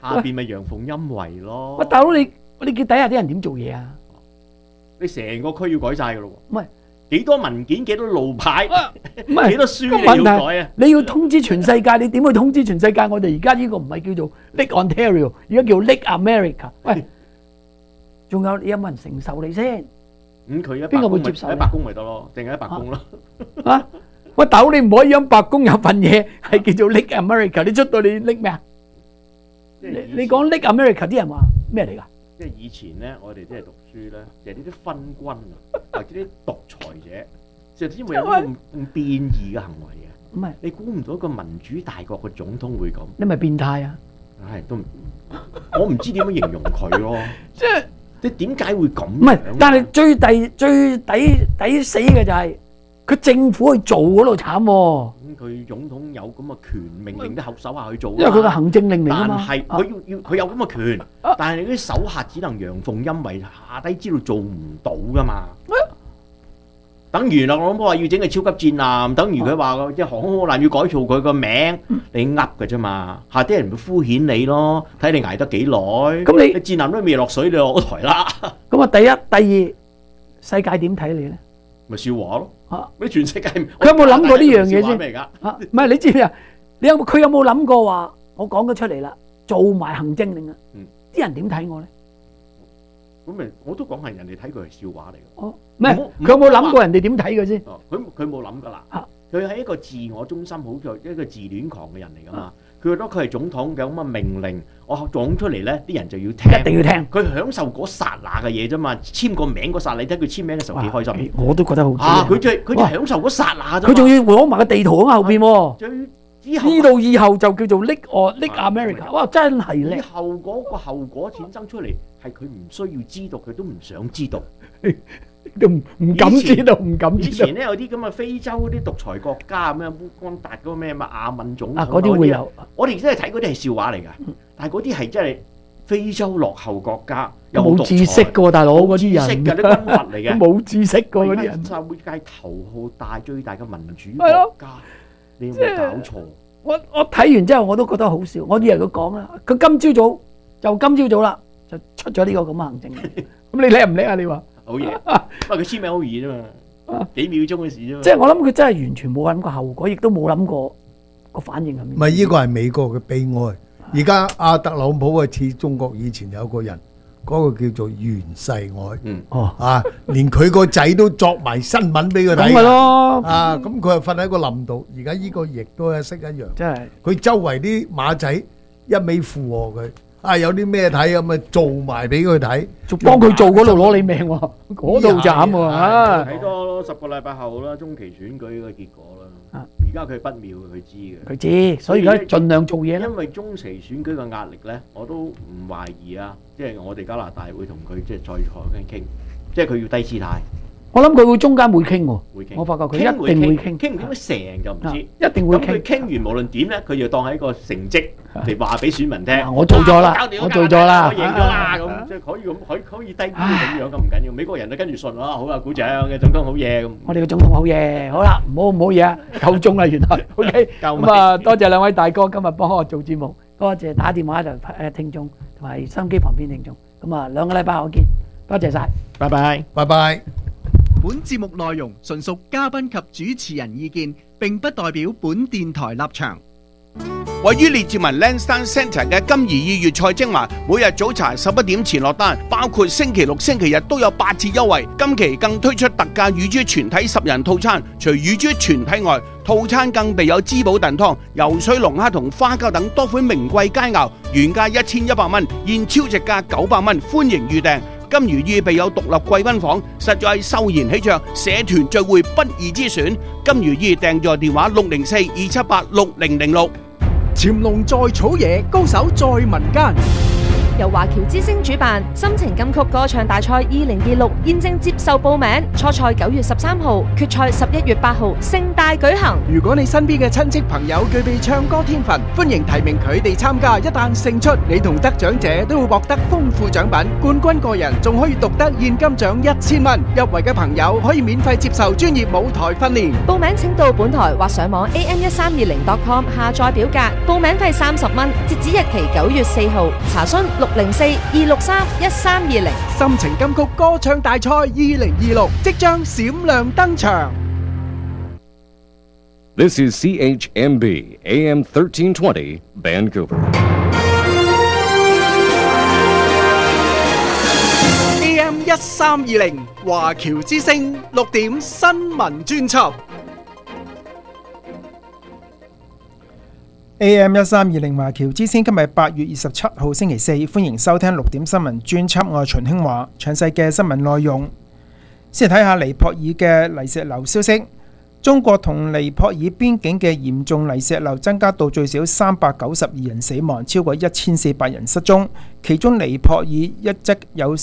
下邊咪陽奉陰違咯。 喂，大佬你叫底下啲人點做嘢啊？ 你成個區要改晒噶咯喎。 唔係幾多文件、幾多路牌、 唔係幾多書你個問題要改啊？ 你要通知全世界，你點去通知全世界？我哋而家呢個唔係叫做 Lake Ontario， 而家叫 Lake America。喂，仲有冇人承受你先？ 咁佢邊個會接受你喺白宮咪得咯，定喺白宮咯。 啊！喂，大佬你唔可以喺白宮有份嘢係叫做 Lake America， 你出到你 Lake 咩啊？你講 Lake America 啲人話咩嚟㗎？ 即係以前咧，我哋即係讀書咧，就係呢啲昏君啊，或者啲獨裁者，就只會有呢個咁變異嘅行為嘅。 唔係你估唔到一個民主大國嘅總統會咁？ 你咪變態啊！ 唉，都唔我唔知點樣形容佢咯。 即係你點解會咁？ 唔係，但係最抵死嘅就係佢政府去做嗰度慘喎。 咁佢總統有咁嘅權，命令啲手下去做。 因為佢個行政令嚟㗎嘛。 但係佢要佢有咁嘅權，但係你啲手下只能陽奉陰違，下低知道做唔到㗎嘛。等於特朗普話要整個超級戰艦，等於佢話即係航空母艦要改造佢個名，你噏㗎啫嘛。下啲人咪敷衍你咯，睇你捱得幾耐。咁你戰艦都未落水，你落咗台啦。 咁啊，第一、第二，世界點睇你咧？ 咪笑話咯。你全世界佢有冇諗過呢樣嘢先？ 咩嚟㗎？ 唔係你知唔知啊？佢有冇諗過話我講咗出嚟啦，做埋行政令啊？啲人點睇我咧？ 咁咪我都講係人哋睇佢係笑話嚟嘅。 哦，唔係佢有冇諗過人哋點睇佢先？ 佢冇諗噶啦。佢係一個自我中心、好在一個自戀狂嘅人嚟噶嘛。佢覺得佢係總統嘅咁嘅命令，我講出嚟咧，啲人就要聽。 一定要聽。 佢享受嗰剎那嘅嘢啫嘛，簽個名嗰剎，你睇佢簽名嘅時候幾開心。 我都覺得好。 佢就享受嗰剎那啫。 佢仲要攞埋個地圖喺後邊喎。呢度以後就叫做 Lake America， 哇！真係叻。 以後嗰個後果產生出嚟，係佢唔需要知道，佢都唔想知道， 都唔敢知道，唔敢知道。 以前咧有啲咁嘅非洲嗰啲獨裁國家咁樣，烏干達嗰個咩亞敏總統啊，嗰啲會有。 我哋真係睇嗰啲係笑話嚟㗎，但係嗰啲係真係非洲落後國家， 冇知識㗎喎，大佬嗰啲人。 冇知識㗎，啲軍閥嚟嘅。 冇知識㗎嗰啲人。 世界頭號大最大嘅民主國家。你有冇搞錯？ 我睇完之後我都覺得好笑。我以為佢講啦，佢今朝早啦就出咗呢個咁嘅行政。咁你叻唔叻啊？你話好嘢，不過佢簽名好易啫嘛，幾秒鐘嘅事啫嘛。 即係我諗佢真係完全冇諗過後果，亦都冇諗過個反應係咩。 唔係呢個係美國嘅悲哀。而家阿特朗普啊，似中國以前有個人。嗰個叫做袁世凱，連佢個仔都作埋新聞俾佢睇， 咁咪咯， 咁佢又瞓喺個林度。而家呢個亦都係識一樣， 真係佢周圍啲馬仔一味附和佢，有啲咩睇咁啊，做埋俾佢睇， 仲幫佢做嗰度攞你命喎，嗰度慘喎， 睇多10個禮拜後啦，中期選舉嘅結果啦。而家佢不妙，佢知嘅。 佢知，所以而家盡量做嘢啦。 因為中期選舉嘅壓力咧，我都唔懷疑啊，即係我哋加拿大會同佢即係再坐緊傾，即係佢要低姿態。 我諗佢會中間會傾喎，我發覺佢一定會傾， 傾唔傾得成就唔知， 一定會傾。 咁佢傾完無論點咧，佢就當係一個成績嚟話俾選民聽。 我做咗啦，我做咗啦， 我贏咗啦，咁即係可以咁，可以低啲咁樣咁唔緊要。美國人都跟住信啦，好啊，鼓掌嘅總統好嘢咁。 我哋嘅總統好嘢，好啦，唔好嘢啊，夠鐘啦原來。OK，咁啊，多謝兩位大哥今日幫我做節目，多謝打電話就聽眾同埋收音機旁邊聽眾。咁啊，2個禮拜後見，多謝晒， 拜拜， 拜拜。 本節目內容純屬嘉賓及主持人意見，並不代表本電台立場。 位於列治文 Lansdowne Centre 嘅金怡2月菜精華，每日早茶11點前落單，包括星期六、星期日都有8折優惠。今期更推出特價乳豬全體10人套餐，除乳豬全體外，套餐更備有滋補燉湯、游水龍蝦同花膠等多款名貴佳肴，原價1100蚊，現超值價900蚊，歡迎預訂。金如意備有獨立貴賓房，實在秀賢喜鵲，社團聚會不二之選。金如意訂座電話604-278-6006。 潛龍在草野，高手在民間。 由華僑之聲主辦，心情金曲歌唱大賽2026現正接受報名，初賽9月13號，決賽11月8號，盛大舉行。 如果你身邊嘅親戚朋友具備唱歌天分，歡迎提名佢哋參加。一旦勝出，你同得獎者都會獲得豐富獎品，冠軍個人仲可以獨得現金獎1000蚊。入圍嘅朋友可以免費接受專業舞台訓練。 報名請到本台或上網 am1320.com 下載表格，報名費30蚊，截止日期9月4號。查詢604-263-1320。 心情金曲歌唱大賽2026即將閃亮登場。 This is CHMB AM 1320 Vancouver. AM 1320華僑之聲6點新聞專輯。 AM 1320華僑之聲今日8月27號星期四，歡迎收聽6點新聞專輯，我係秦興華。詳細嘅新聞內容，先睇下尼泊爾嘅泥石流消息。中國同尼泊爾邊境嘅嚴重泥石流增加到最少392人死亡，超過1400人失蹤，其中尼泊爾一則有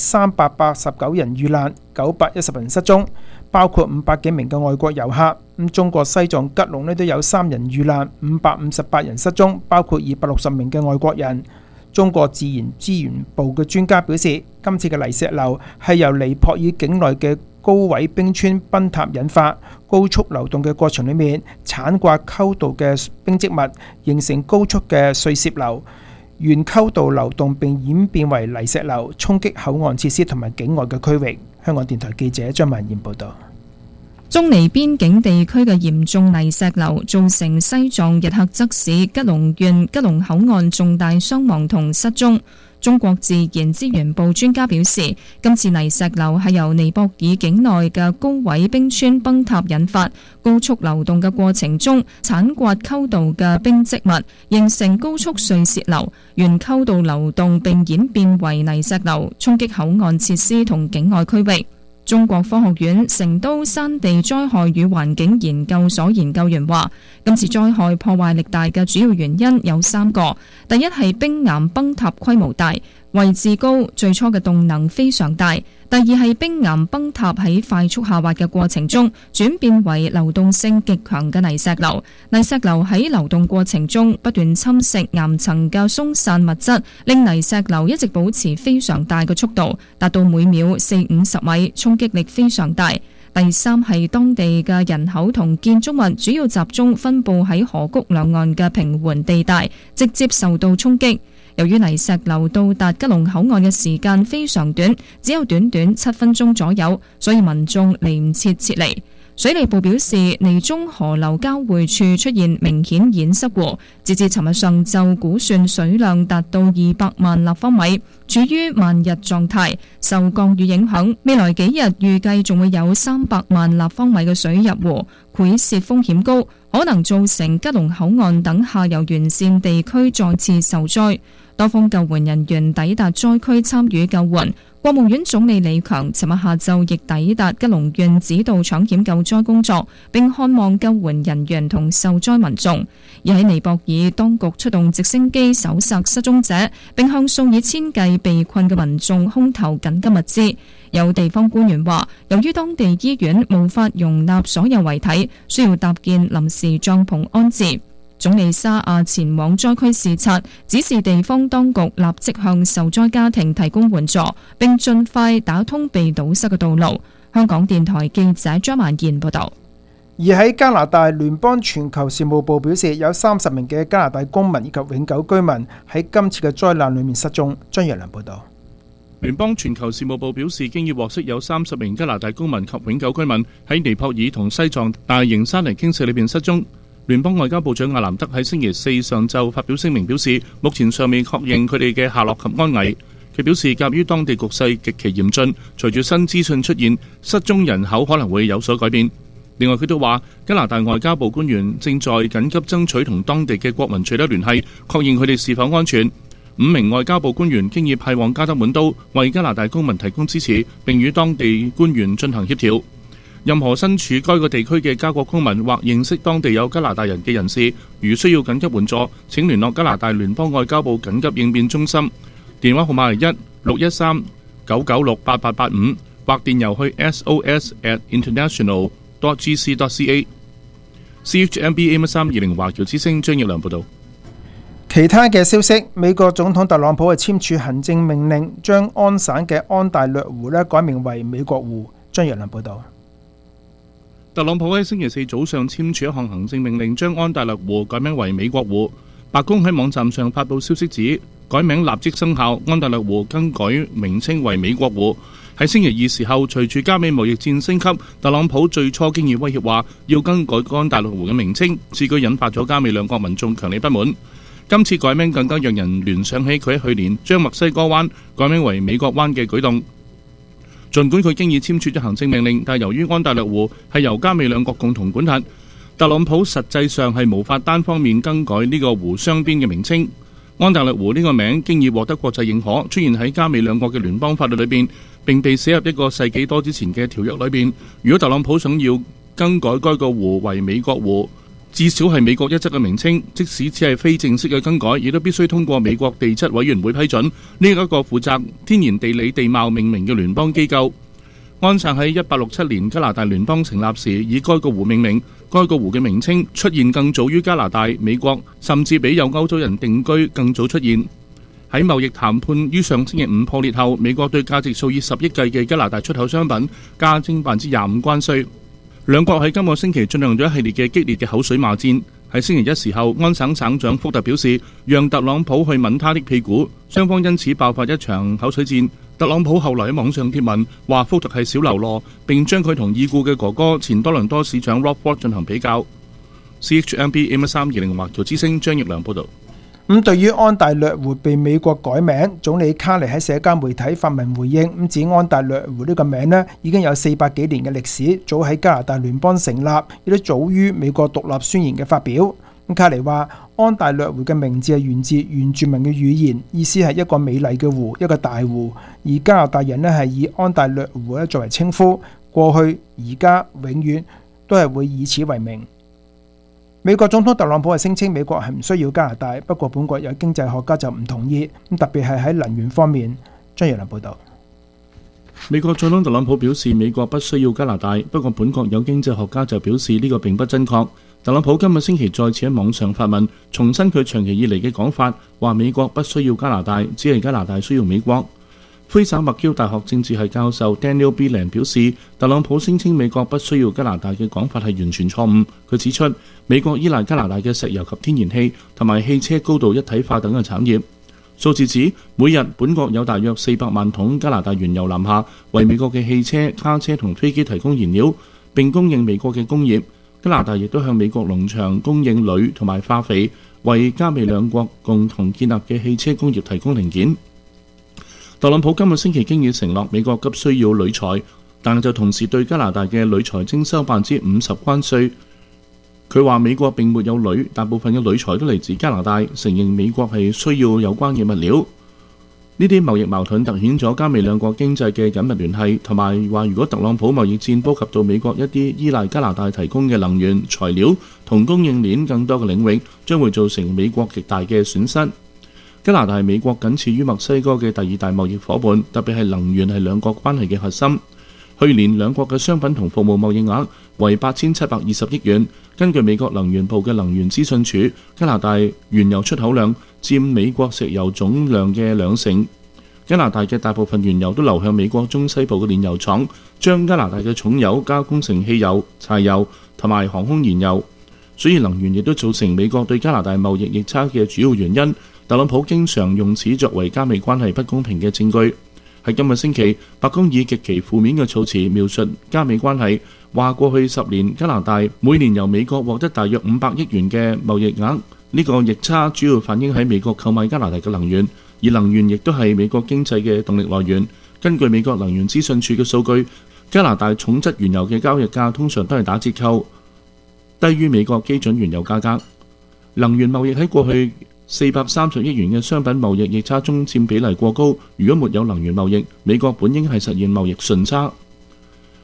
389人遇難，910人失蹤，包括500幾名嘅外國遊客。中國西藏吉隆都有3人遇難，558人失蹤，包括260名嘅外國人。中國自然資源部嘅專家表示，今次嘅泥石流係由尼泊爾境內嘅高位冰川崩塌引發，高速流動嘅過程裏面鏟刮溝道嘅冰積物，形成高速嘅碎屑流，沿溝道流動並演變為泥石流，衝擊口岸設施同埋境外嘅區域。香港電台記者張文賢報道。 中尼邊境地區嘅嚴重泥石流造成西藏日喀則市吉隆縣吉隆口岸重大傷亡同失蹤。中國自然資源部專家表示，今次泥石流係由尼泊爾境內嘅高位冰川崩塌引發，高速流動嘅過程中鏟刮溝道嘅冰積物，形成高速碎屑流，沿溝道流動並演變為泥石流，衝擊口岸設施同境外區域。中國科學院成都山地災害與環境研究所研究員話，今次災害破壞力大嘅主要原因有3個。第一係冰岩崩塌規模大，位置高，最初嘅動能非常大。第二係冰岩崩塌喺快速下滑嘅過程中轉變為流動性極強嘅泥石流。泥石流喺流動過程中不斷侵蝕岩層嘅鬆散物質，令泥石流一直保持非常大嘅速度，達到每秒40-50米，衝擊力非常大。第三係當地嘅人口同建築物主要集中分布喺河谷兩岸嘅平緩地帶，直接受到衝擊。由於泥石流到達吉隆口岸嘅時間非常短，只有短短7分鐘左右，所以民眾嚟唔切撤離。水利部表示，尼中河流交匯處出現明顯淹濕湖，截至尋日上晝估算水量達到200萬立方米，處於漫日狀態。受降雨影響，未來幾日預計仲會有300萬立方米嘅水入湖，潰洩風險高，可能造成吉隆口岸等下游沿線地區再次受災。多方救援人員抵達災區參與救援。國務院總理李強尋日下晝亦抵達吉隆縣指導搶險救災工作，並看望救援人員同受災民眾。而喺尼泊爾，當局出動直升機搜索失蹤者，並向數以千計被困嘅民眾空投緊急物資。有地方官員話，由於當地醫院無法容納所有遺體，需要搭建臨時帳篷安置。總理沙亞前往災區視察，指示地方當局立即向受災家庭提供援助，並盡快打通被堵塞嘅道路。香港電台記者張曼燕報道。 而喺加拿大聯邦全球事務部表示，有30名嘅加拿大公民以及永久居民喺今次嘅災難裏面失蹤。張若良報道。 聯邦全球事務部表示，經已獲悉有30名加拿大公民及永久居民喺尼泊爾同西藏大型山泥傾瀉裏邊失蹤。聯邦外交部長阿南德喺星期4上晝發表聲明，表示目前尚未確認佢哋嘅下落及安危。佢表示，鑑於當地局勢極其嚴峻，隨住新資訊出現，失蹤人口可能會有所改變。另外，佢都話加拿大外交部官員正在緊急爭取同當地嘅國民取得聯繫，確認佢哋是否安全。5名外交部官員經已派往加德滿都，為加拿大公民提供支持，並與當地官員進行協調。任何身處該個地區嘅加國公民或認識當地有加拿大人嘅人士，如需要緊急援助，請聯絡加拿大聯邦外交部緊急應變中心。 電話號碼係1-613-996-8885，或電郵去 sos@international.gc.ca。CHMB AM320華僑之聲張奕良報導。 其他嘅消息，美國總統特朗普係簽署行政命令，將安省嘅安大略湖改名為美國湖。張奕良報導。 特朗普喺星期四早上簽署一項行政命令，將安大略湖改名為美國湖。白宮喺網站上發布消息指，改名立即生效，安大略湖更改名稱為美國湖。喺星期二時候，隨住加美貿易戰升級，特朗普最初經已威脅話要更改安大略湖嘅名稱，此舉引發咗加美兩國民眾強烈不滿。今次改名更加讓人聯想起佢喺去年將墨西哥灣改名為美國灣嘅舉動。儘管佢經已簽署咗行政命令，但由於安大略湖係由加美兩國共同管轄，特朗普實際上係無法單方面更改呢個湖雙邊嘅名稱。安大略湖呢個名經已獲得國際認可，出現喺加美兩國嘅聯邦法律裏邊，並被寫入一個世紀多之前嘅條約裏邊。如果特朗普想要更改該個湖為美國湖，至少係美國一則嘅名稱，即使只係非正式嘅更改，亦都必須通過美國地質委員會批准。呢一個負責天然地理地貌命名嘅聯邦機構。安省喺1867年加拿大聯邦成立時以該個湖命名，該個湖嘅名稱出現更早於加拿大、美國，甚至比有歐洲人定居更早出現。喺貿易談判於上星期五破裂後，美國對價值數以10億計嘅加拿大出口商品加徵25%關稅。兩國喺今個星期進行咗一系列嘅激烈嘅口水罵戰。喺星期一時候，安省省長福特表示，讓特朗普去吻他的屁股，雙方因此爆發一場口水戰。特朗普後來喺網上貼文話福特係小流羅，並將佢同已故嘅哥哥前多倫多市長 Rob Ford 進行比較。CHMB AM320華僑之聲張奕良報導。 對於安大略湖被美國改名，總理卡尼喺社交媒體發文回應，指安大略湖呢個名已經有400幾年嘅歷史，早喺加拿大聯邦成立，亦都早於美國獨立宣言嘅發表。卡尼話安大略湖嘅名字係源自原住民嘅語言，意思係一個美麗嘅湖，一個大湖，而加拿大人係以安大略湖作為稱呼，過去、而家、永遠都係會以此為名。美國總統特朗普係聲稱美國係唔需要加拿大，不過本國有經濟學家就唔同意，特別係喺能源方面。張奕良報導。 美國總統特朗普表示美國不需要加拿大，不過本國有經濟學家就表示呢個並不真確。特朗普今日星期再次喺網上發文，重申佢長期以嚟嘅講法，話美國不需要加拿大，只係加拿大需要美國。魁省麥嬌大學政治系教授 Daniel Belan 表示，特朗普聲稱美國不需要加拿大嘅講法係完全錯誤。佢指出，美國依賴加拿大嘅石油及天然氣同埋汽車高度一體化等嘅產業。數字指，每日本國有大約400萬桶加拿大原油南下，為美國嘅汽車、卡車同飛機提供燃料，並供應美國嘅工業。加拿大亦都向美國農場供應鋁同埋化肥，為加美兩國共同建立嘅汽車工業提供零件。特朗普今個星期經已承諾美國急需要鋁材，但就同時對加拿大嘅鋁材徵收50%關稅。佢話美國並沒有鋁，大部分嘅鋁材都嚟自加拿大，承認美國係需要有關嘅物料。呢啲貿易矛盾凸顯咗加美兩國經濟嘅緊密聯繫，同埋話如果特朗普貿易戰波及到美國一啲依賴加拿大提供嘅能源、材料同供應鏈更多嘅領域，將會造成美國極大嘅損失。加拿大係美國僅次於墨西哥嘅第二大貿易夥伴，特別係能源係兩國關係嘅核心。去年兩國嘅商品同服務貿易額為8720億元。根據美國能源部嘅能源資訊署，加拿大原油出口量佔美國石油總量嘅2成。加拿大嘅大部分原油都流向美國中西部嘅煉油廠，將加拿大嘅重油加工成汽油、柴油同埋航空燃油。所以能源亦都造成美國對加拿大貿易逆差嘅主要原因。特朗普經常用此作為加美關係不公平嘅證據。喺今個星期，白宮以極其負面嘅措辭描述加美關係，話過去10年加拿大每年由美國獲得大約500億元嘅貿易額。呢個逆差主要反映喺美國購買加拿大嘅能源，而能源亦都係美國經濟嘅動力來源。根據美國能源資訊處嘅數據，加拿大重質原油嘅交易價通常都係打折扣，低於美國基準原油價格。能源貿易喺過去430億元嘅商品貿易逆差中佔比例過高，如果沒有能源貿易，美國本應係實現貿易順差。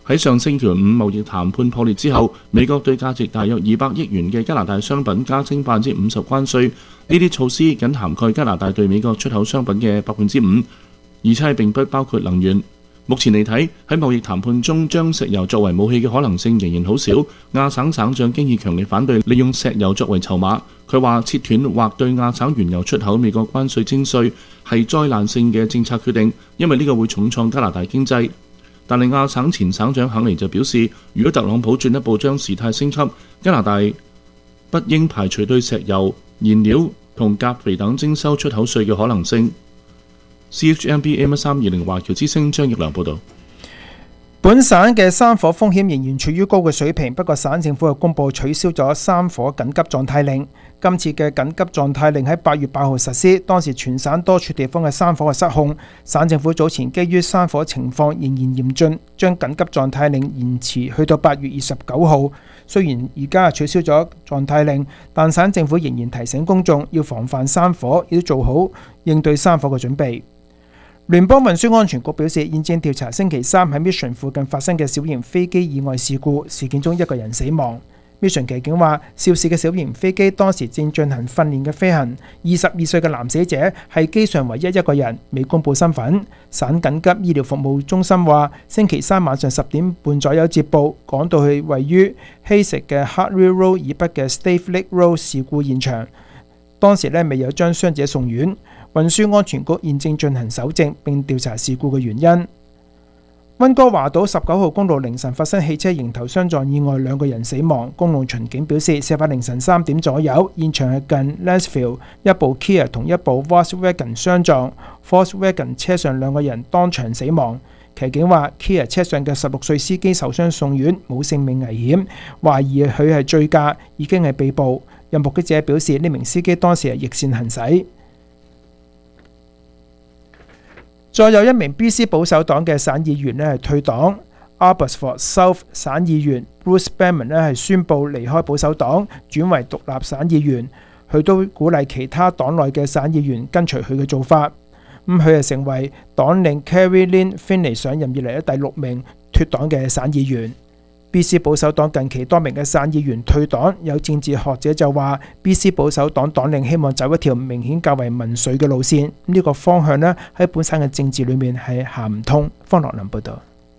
喺上星期五貿易談判破裂之後，美國對價值大約200億元嘅加拿大商品加徵50%關稅。呢啲措施僅涵蓋加拿大對美國出口商品嘅5%，而且並不包括能源。目前嚟睇，喺貿易談判中將石油作為武器嘅可能性仍然好少。亞省省長經已強烈反對利用石油作為籌碼。佢話切斷或對亞省原油出口美國關稅徵稅係災難性嘅政策決定，因為呢個會重創加拿大經濟。但係亞省前省長肯尼就表示，如果特朗普進一步將事態升級，加拿大不應排除對石油、燃料同鉀肥等徵收出口稅嘅可能性。CHMB AM1320華僑之聲張益良報導。 本省嘅山火風險仍然處於高嘅水平，不過省政府又公布取消咗山火緊急狀態令。今次嘅緊急狀態令喺8月8號實施，當時全省多處地方嘅山火失控。省政府早前基於山火情況仍然嚴峻，將緊急狀態令延遲去到8月29號。雖然而家取消咗狀態令，但省政府仍然提醒公眾要防範山火，亦都做好應對山火嘅準備。聯邦運輸安全局表示，現正調查星期三喺 Mission 附近發生嘅小型飛機意外事故，事件中1個人死亡。Mission 騎警話，肇事嘅小型飛機當時正進行訓練嘅飛行，22歲嘅男死者係機上唯一一個人，未公佈身份。省緊急醫療服務中心話，星期三晚上10點半左右接報，趕到去位於希食嘅 Hartwell Road 以北嘅 Stave Lake Road 事故現場，當時未有將傷者送院。運輸安全局現正進行搜證並調查事故嘅原因。溫哥華島19號公路凌晨發生汽車迎頭相撞意外，2個人死亡。公路巡警表示，事發凌晨3點左右，現場係近 Lansfield， 一部 Kia 同一部 Volkswagen 相撞， Volkswagen 車上2個人當場死亡。騎警話 Kia 車上嘅16歲司機受傷送院，冇性命危險，懷疑佢係醉駕，已經係被捕。有目擊者表示，呢名司機當時係逆線行駛。再有一名 BC 保守黨嘅省議員係退黨， Abbotsford South 省議員 Bruce Banman 係宣布離開保守黨，轉為獨立省議員。佢都鼓勵其他黨內嘅省議員跟隨佢嘅做法。佢係成為黨領 Carrie Lynn Finney 上任以嚟第6名脱黨嘅省議員。BC 保守黨近期多名嘅省議員退黨，有政治學者就話 BC 保守黨黨領希望走一條明顯較為民粹嘅路線，呢個方向喺本省嘅政治裏面係行唔通。方樂林報導。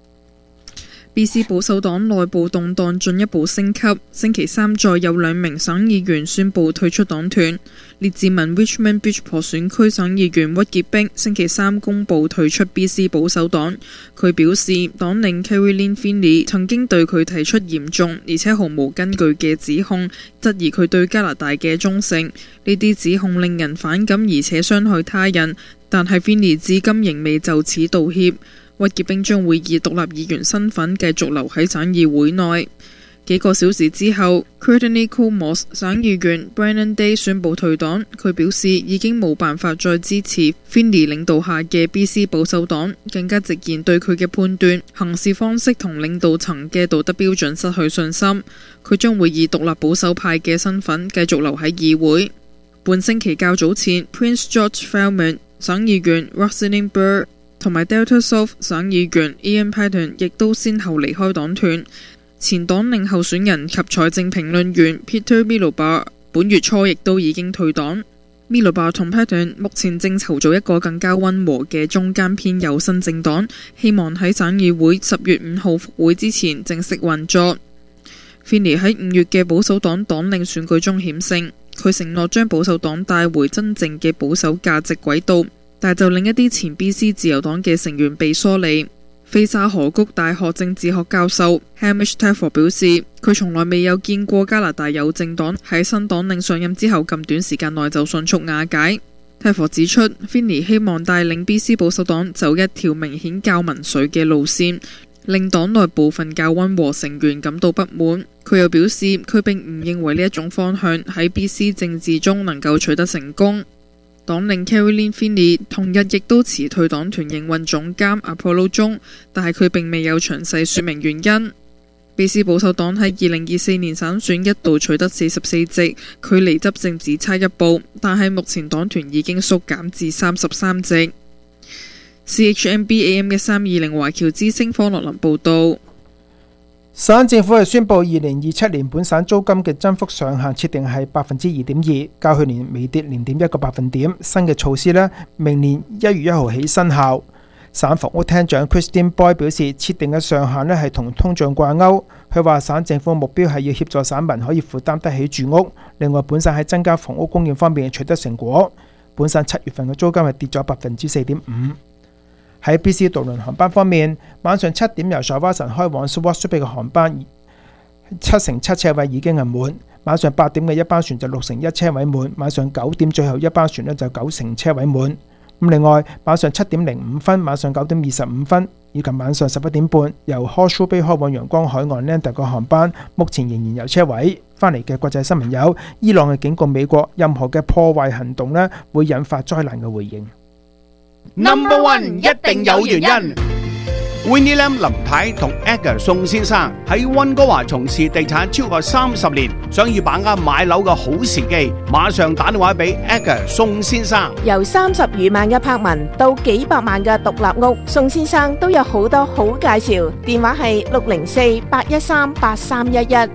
BC 保守黨內部動盪進一步升級，星期三再有2名省議員宣布退出黨團。列治文 Richmond Beachport 選區省議員屈傑冰星期三公布退出 BC 保守黨。佢表示，黨領 Caroline Finney 曾經對佢提出嚴重而且毫無根據嘅指控，質疑佢對加拿大嘅忠誠。呢啲指控令人反感而且傷害他人，但係 Finney 至今仍未就此道歉。屈傑冰將會以獨立議員身份繼續留喺省議會內。幾個小時之後 Courtenay Comoss 省議員 Brennan Day 宣布退黨。佢表示已經冇辦法再支持 Finney 領導下嘅 BC 保守黨，更加直言對佢嘅判斷、行事方式同領導層嘅道德標準失去信心。佢將會以獨立保守派嘅身份繼續留喺議會。半星期較早前 Prince George Falmouth 省議員 Rosalind Burr 同埋 Delta South 省議員 Ian Paton 亦都先後離開黨團。前黨領候選人及財政評論員 Peter Milobar 本月初亦都已經退黨。Milobar 同 Paton 目前正籌組一個更加溫和嘅中間偏右新政黨，希望喺省議會10月5號復會之前正式運作。Finney 喺5月嘅保守黨黨領選舉中險勝，佢承諾將保守黨帶回真正嘅保守價值軌道，但就令一啲前 BC 自由黨嘅成員被疏離。菲沙河谷大學政治學教授 Hamish Telfer 表示，佢從來未有見過加拿大有政黨喺新黨領上任之後咁短時間內就迅速瓦解。Telfer 指出 Finney 希望帶領 BC 保守黨走一條明顯較民粹嘅路線，令黨內部分較溫和成員感到不滿。佢又表示，佢並唔認為呢一種方向喺 BC 政治中能夠取得成功。黨領 Caroline Finney 同日亦都辭退黨團營運總監 Apollo 中，但係佢並未有詳細說明原因。BC 保守黨喺2024年省選一度取得44席，距離執政只差一步，但係目前黨團已經縮減至33席。CHMB AM 1320華僑之聲方樂林報道。 省政府係宣布2027年本省租金嘅增幅上限設定係 2.2%， 較去年微跌 0.1 個百分點。新嘅措施呢，明年1月1號起生效。省房屋廳長 Christine Boy 表示，設定嘅上限呢係同通脹掛鈎。佢話省政府目標係要協助省民可以負擔得起住屋。另外，本省喺增加房屋供應方面取得成果。本省7月份嘅租金係跌咗 4.5%。喺 BC 渡輪航班方面，晚上7點由沙巴神開往 Suvarnabhumi 嘅航班7/7車位已經係滿，晚上8點嘅一班船就6/1車位滿，晚上9點最後一班船呢就9成車位滿。咁另外，晚上7點05分、晚上9點25分以及晚上11點半由 Horseshoe Bay 開往陽光海岸 Lander 嘅航班，目前仍然有車位。翻嚟嘅國際新聞有：伊朗係警告美國，任何嘅破壞行動呢會引發災難嘅回應。 Number one 一定有原因。Winnie Lam 林太同 Edgar 宋先生喺溫哥華從事地產超過30年，想要把握買樓嘅好時機，馬上打電話俾 Edgar 宋先生。 由30餘萬嘅柏文到幾百萬嘅獨立屋，宋先生都有好多好介紹。電話係604-813-8311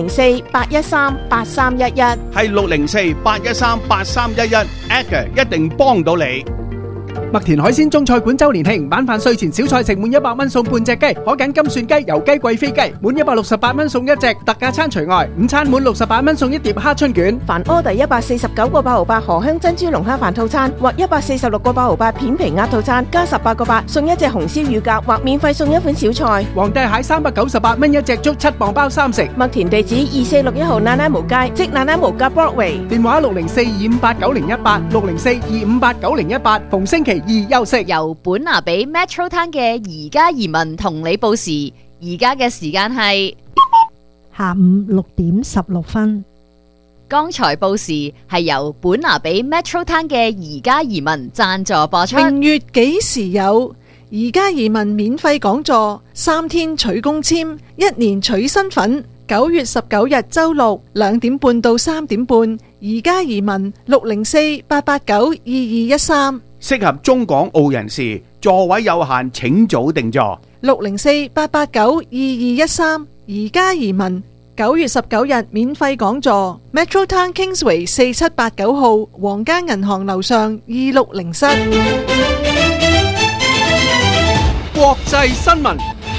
604-813-8311，係604-813-8311 ，Edgar 一定幫到你。 麥田海鮮中菜館周年慶，晚飯稅前小菜食滿100蚊送半隻雞，可揀金蒜雞、油雞、貴妃雞，滿168蚊送一隻，特價餐除外。午餐滿68蚊送一碟蝦春卷。 凡 order 149個8毫8荷香珍珠龍蝦飯套餐或146個8毫8片皮鴨套餐，加18個8送一隻紅燒乳鴿或免費送一款小菜。 皇帝蟹398蚊一隻，粥7磅包3食。 麥田地址2461號奶奶毛街，即奶奶毛街 Broadway。 電話604-258-9018 604-258-9018，逢星期2休息。 由本拿比 Metro Town 嘅宜家移民同你報時，而家嘅時間係下午6點16分。 剛才報時係由本拿比 Metro Town 嘅宜家移民贊助播出。 明月幾時有？宜家移民免費講座，3天取公簽，1年取身份。9月19日周六2點半到3點半，宜家移民604-889-2213。 適合中港澳人士，座位有限，請早訂座。 604-889-2213，宜家移民9月19日免費講座 ，Metro Town Kingsway 4789號皇家銀行樓上2607室。 國際新聞。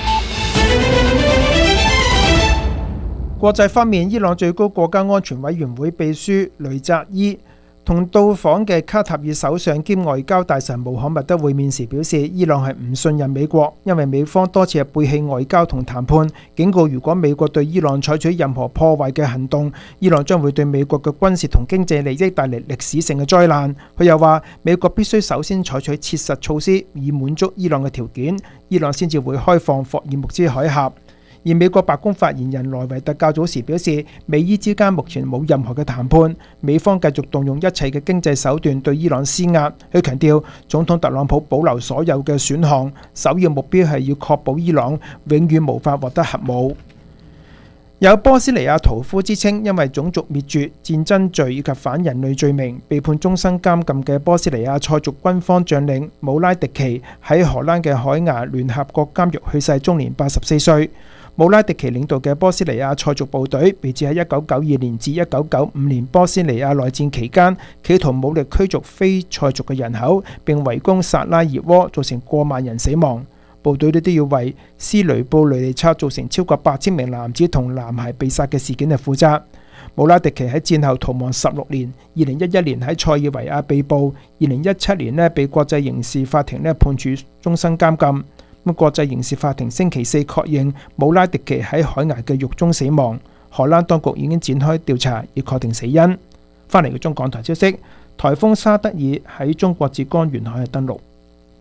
國際方面，伊朗最高國家安全委員會秘書雷扎伊同到訪嘅卡塔爾首相兼外交大臣穆罕默德會面時表示，伊朗係唔信任美國，因為美方多次係背棄外交同談判，警告如果美國對伊朗採取任何破壞嘅行動，伊朗將會對美國嘅軍事同經濟利益帶嚟歷史性嘅災難。佢又話，美國必須首先採取切實措施，以滿足伊朗嘅條件，伊朗先至會開放霍爾木茲海峽。而美國白宮發言人萊維特較早時表示，美伊之間目前冇任何嘅談判，美方繼續動用一切嘅經濟手段對伊朗施壓。佢強調，總統特朗普保留所有嘅選項，首要目標係要確保伊朗永遠無法獲得核武。有波斯尼亞屠夫之稱，因為種族滅絕、戰爭罪以及反人類罪名被判終身監禁嘅波斯尼亞塞族軍方將領姆拉迪奇喺荷蘭嘅海牙聯合國監獄去世，終年84歲。姆拉迪奇領導嘅波斯尼亞塞族部隊被指喺1992年至1995年波斯尼亞內戰期間，企圖武力驅逐非塞族嘅人口，並圍攻薩拉熱窩，造成過萬人死亡。部隊都要為斯雷布雷尼察造成超過8000名男子同男孩被殺嘅事件嚟負責。姆拉迪奇喺戰後逃亡16年，2011年喺塞爾維亞被捕，2017年被國際刑事法庭判處終身監禁。國際刑事法庭星期四確認姆拉迪奇喺海牙嘅獄中死亡，荷蘭當局已經展開調查以確定死因。翻嚟嘅中港台消息，颱風沙德爾喺中國浙江沿海登陸。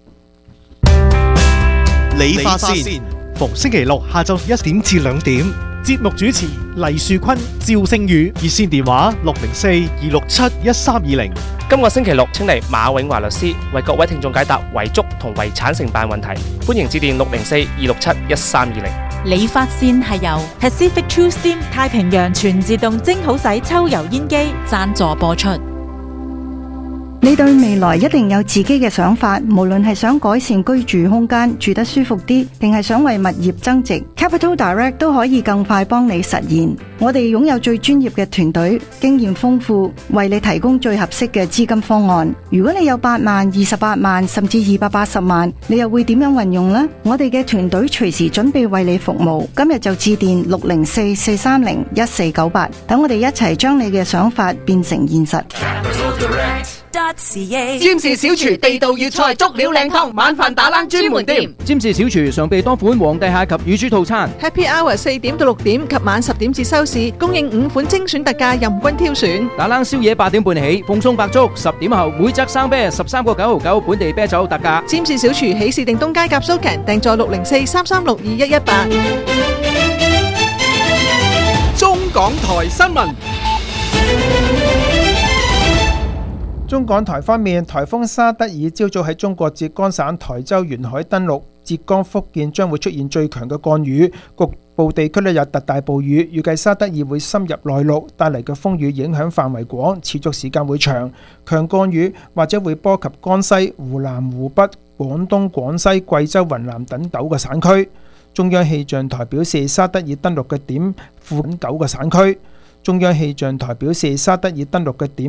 理髮先，逢星期六下晝1點至2點，節目主持黎樹坤、趙勝宇，熱線電話604-267-1320。 今個星期六請嚟馬永華律師為各位聽眾解答遺囑同遺產承辦問題，歡迎致電604-267-1320。 理髮線係由 Pacific True Steam 太平洋全自動蒸好洗抽油煙機贊助播出。 你對未來一定有自己嘅想法，無論係想改善居住空間，住得舒服啲，定係想為物業增值， Capital Direct 都可以更快幫你實現。我哋擁有最專業嘅團隊，經驗豐富，為你提供最合適嘅資金方案。如果你有8萬、28萬甚至280萬，你又會點樣運用呢？我哋嘅團隊隨時準備為你服務。今日就致電604-430-1498，等我哋一齊將你嘅想法變成現實。 占士小廚地道粵菜足料靚湯，晚飯打冷專門店。 占士小廚常備多款皇帝蟹及乳豬套餐。 Happy Hour 4點到6點及晚10點至收市，供應5款精選特價，任君挑選。 打冷宵夜8點半起，奉送白粥，10點後每則生啤13個9毫9，本地啤酒特價。 占士小廚喜事定東街夾蘇強，訂座604-336-2118。 中港台新聞。 中港台方面，颱風沙德爾朝早喺中國浙江省台州沿海登陸，浙江、福建將會出現最強嘅降雨，局部地區有特大暴雨。預計沙德爾會深入內陸，帶嚟嘅風雨影響範圍廣，持續時間會長。強降雨或者會波及江西、湖南、湖北、廣東、廣西、貴州、雲南等9個省區。中央氣象台表示，沙德爾登陸嘅點附近9個省區。中央氣象台表示，沙德爾登陸嘅點